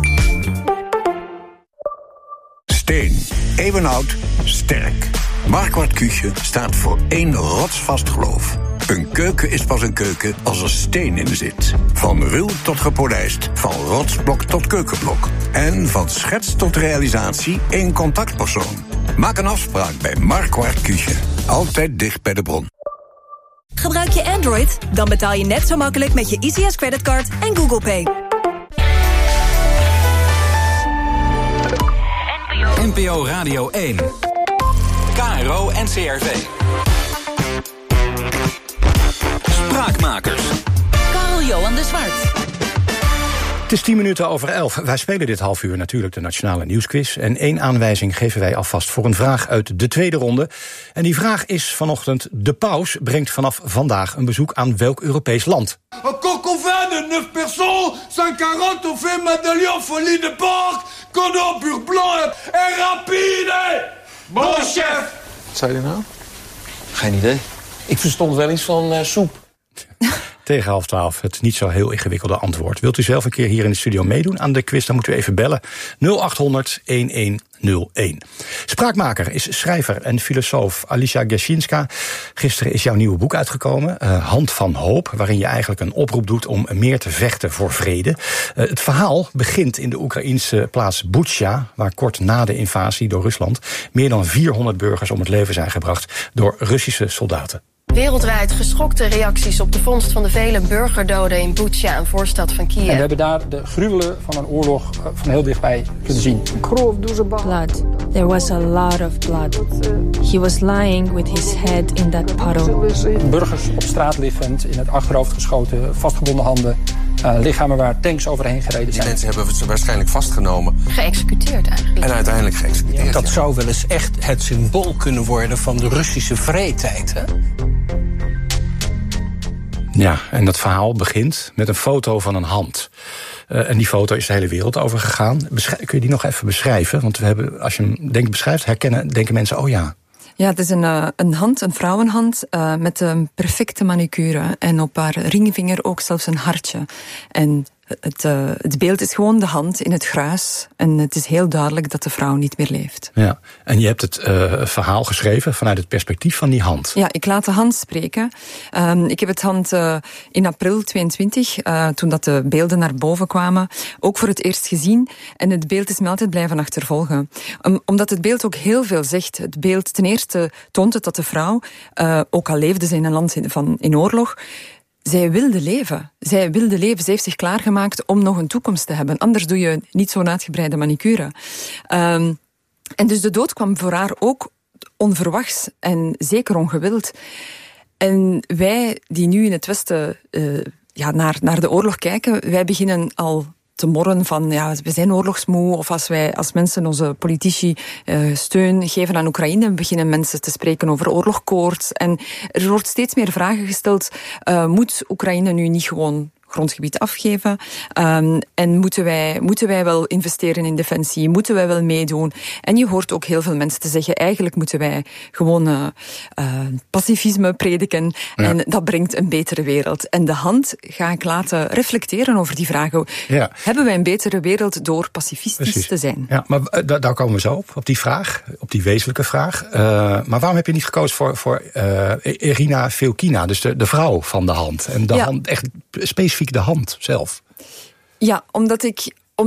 Steen, eeuwenoud, sterk. Marquardt Küche staat voor één rotsvast geloof. Een keuken is pas een keuken als er steen in zit. Van ruw tot gepolijst, van rotsblok tot keukenblok. En van schets tot realisatie één contactpersoon. Maak een afspraak bij Marquardt Küche. Altijd dicht bij de bron. Gebruik je Android? Dan betaal je net zo makkelijk met je I C S creditcard en Google Pay. N P O Radio één. K R O N C R V. Spraakmakers. Carl-Johan de Zwart. Het is tien minuten over elf. Wij spelen dit half uur natuurlijk de Nationale Nieuwsquiz. En één aanwijzing geven wij alvast voor een vraag uit de tweede ronde. En die vraag is vanochtend: de paus brengt vanaf vandaag een bezoek aan welk Europees land? Un cocovin de neuf personnes, cent quarante au fait Madeleine Folie de Porc, Condor Pur Blanc en Rapide! Bon chef! Wat zei je nou? Geen idee. Ik verstond wel iets van uh, soep. Tegen half twaalf het niet zo heel ingewikkelde antwoord. Wilt u zelf een keer hier in de studio meedoen aan de quiz? Dan moet u even bellen. nul acht honderd elf Spraakmaker is schrijver en filosoof Alicia Gershynska. Gisteren is jouw nieuwe boek uitgekomen, uh, Hand van Hoop, waarin je eigenlijk een oproep doet om meer te vechten voor vrede. Uh, het verhaal begint in de Oekraïense plaats Butsja, waar kort na de invasie door Rusland meer dan vierhonderd burgers om het leven zijn gebracht door Russische soldaten. Wereldwijd geschokte reacties op de vondst van de vele burgerdoden in Butsja, een voorstad van Kiev. En we hebben daar de gruwelen van een oorlog van heel dichtbij kunnen zien. Blood. There was a lot of blood. He was lying with his head in that puddle. Burgers op straat liggend, in het achterhoofd geschoten, vastgebonden handen. Uh, lichamen waar tanks overheen gereden zijn. Die mensen hebben ze waarschijnlijk vastgenomen. Geëxecuteerd eigenlijk. En uiteindelijk geëxecuteerd. Ja, dat ja. zou wel eens echt het symbool kunnen worden van de Russische vreedheid, hè? Ja, en dat verhaal begint met een foto van een hand. Uh, en die foto is de hele wereld over gegaan. Beschri- kun je die nog even beschrijven? Want we hebben, als je hem denk beschrijft, herkennen, denken mensen, oh ja. Ja, het is een, uh, een hand, een vrouwenhand, uh, met een perfecte manicure. En op haar ringvinger ook zelfs een hartje. En het, uh, het beeld is gewoon de hand in het gruis. En het is heel duidelijk dat de vrouw niet meer leeft. Ja, en je hebt het uh, verhaal geschreven vanuit het perspectief van die hand. Ja, ik laat de hand spreken. Um, ik heb het hand uh, in april tweeëntwintig, uh, toen dat de beelden naar boven kwamen, ook voor het eerst gezien. En het beeld is me altijd blijven achtervolgen. Um, omdat het beeld ook heel veel zegt. Het beeld ten eerste toont het dat de vrouw, uh, ook al leefde ze in een land in, van, in oorlog, zij wilde leven. Zij wilde leven. Ze heeft zich klaargemaakt om nog een toekomst te hebben. Anders doe je niet zo'n uitgebreide manicure. Um, en dus de dood kwam voor haar ook onverwachts en zeker ongewild. En wij die nu in het Westen uh, ja, naar, naar de oorlog kijken, wij beginnen al te morren van, ja, we zijn oorlogsmoe, of als wij als mensen onze politici uh, steun geven aan Oekraïne, beginnen mensen te spreken over oorlogkoorts. En er wordt steeds meer vragen gesteld, uh, moet Oekraïne nu niet gewoon grondgebied afgeven? Um, en moeten wij, moeten wij wel investeren in defensie? Moeten wij wel meedoen? En je hoort ook heel veel mensen te zeggen, eigenlijk moeten wij gewoon uh, uh, pacifisme prediken. Ja. En dat brengt een betere wereld. En de hand ga ik laten reflecteren over die vragen. Ja. Hebben wij een betere wereld door pacifistisch Precies. te zijn? Ja, maar uh, daar komen we zo op, op die vraag, op die wezenlijke vraag. Uh, maar waarom heb je niet gekozen voor, voor uh, Irina Vilkina, dus de, de vrouw van de hand? En de ja. hand, echt specifiek de hand zelf. Ja, omdat ik, om,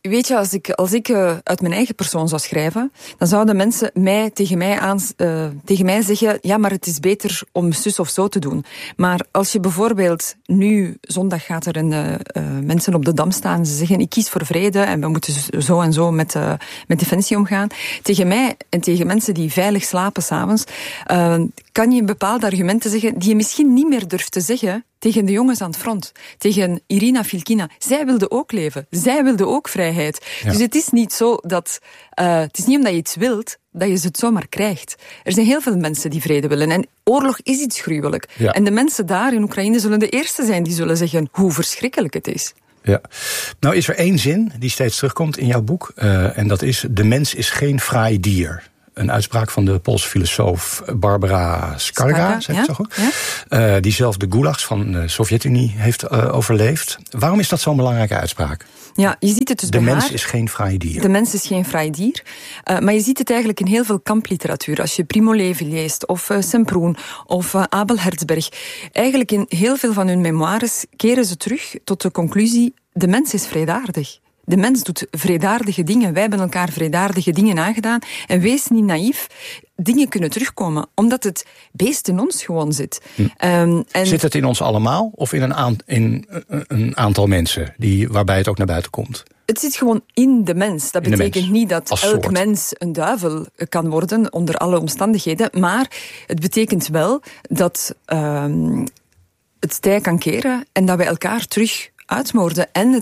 weet je, als ik, als ik uh, uit mijn eigen persoon zou schrijven, dan zouden mensen mij, tegen, mij aan, uh, tegen mij zeggen, ja, maar het is beter om zus of zo te doen. Maar als je bijvoorbeeld nu, zondag gaat er een, uh, uh, mensen op de Dam staan en ze zeggen, ik kies voor vrede en we moeten zo en zo met, uh, met defensie omgaan. Tegen mij en tegen mensen die veilig slapen s'avonds, uh, kan je bepaalde argumenten zeggen die je misschien niet meer durft te zeggen tegen de jongens aan het front. Tegen Irina Filkina. Zij wilde ook leven. Zij wilde ook vrijheid. Ja. Dus het is niet zo dat... Uh, het is niet omdat je iets wilt, dat je het zomaar krijgt. Er zijn heel veel mensen die vrede willen. En oorlog is iets gruwelijk. Ja. En de mensen daar in Oekraïne zullen de eerste zijn die zullen zeggen hoe verschrikkelijk het is. Ja. Nou is er één zin die steeds terugkomt in jouw boek. Uh, en dat is, de mens is geen fraai dier. Een uitspraak van de Poolse filosoof Barbara Skarga, zeg ik ja? zo goed. Ja? Uh, die zelf de gulags van de Sovjet-Unie heeft uh, overleefd. Waarom is dat zo'n belangrijke uitspraak? Ja, je ziet het dus de bij mens haar. is geen fraai dier. De mens is geen fraai dier. Uh, maar je ziet het eigenlijk in heel veel kampliteratuur. Als je Primo Levi leest, of uh, Semproen, of uh, Abel Herzberg. Eigenlijk in heel veel van hun memoires keren ze terug tot de conclusie, de mens is vredaardig. De mens doet vredaardige dingen. Wij hebben elkaar vredaardige dingen aangedaan. En wees niet naïef. Dingen kunnen terugkomen, omdat het beest in ons gewoon zit. Hm. Um, en zit het in ons allemaal of in een, aan, in een aantal mensen die, waarbij het ook naar buiten komt? Het zit gewoon in de mens. Dat betekent mens. niet dat Als elk soort. mens een duivel kan worden onder alle omstandigheden. Maar het betekent wel dat um, het tij kan keren en dat wij elkaar terug uitmoorden. En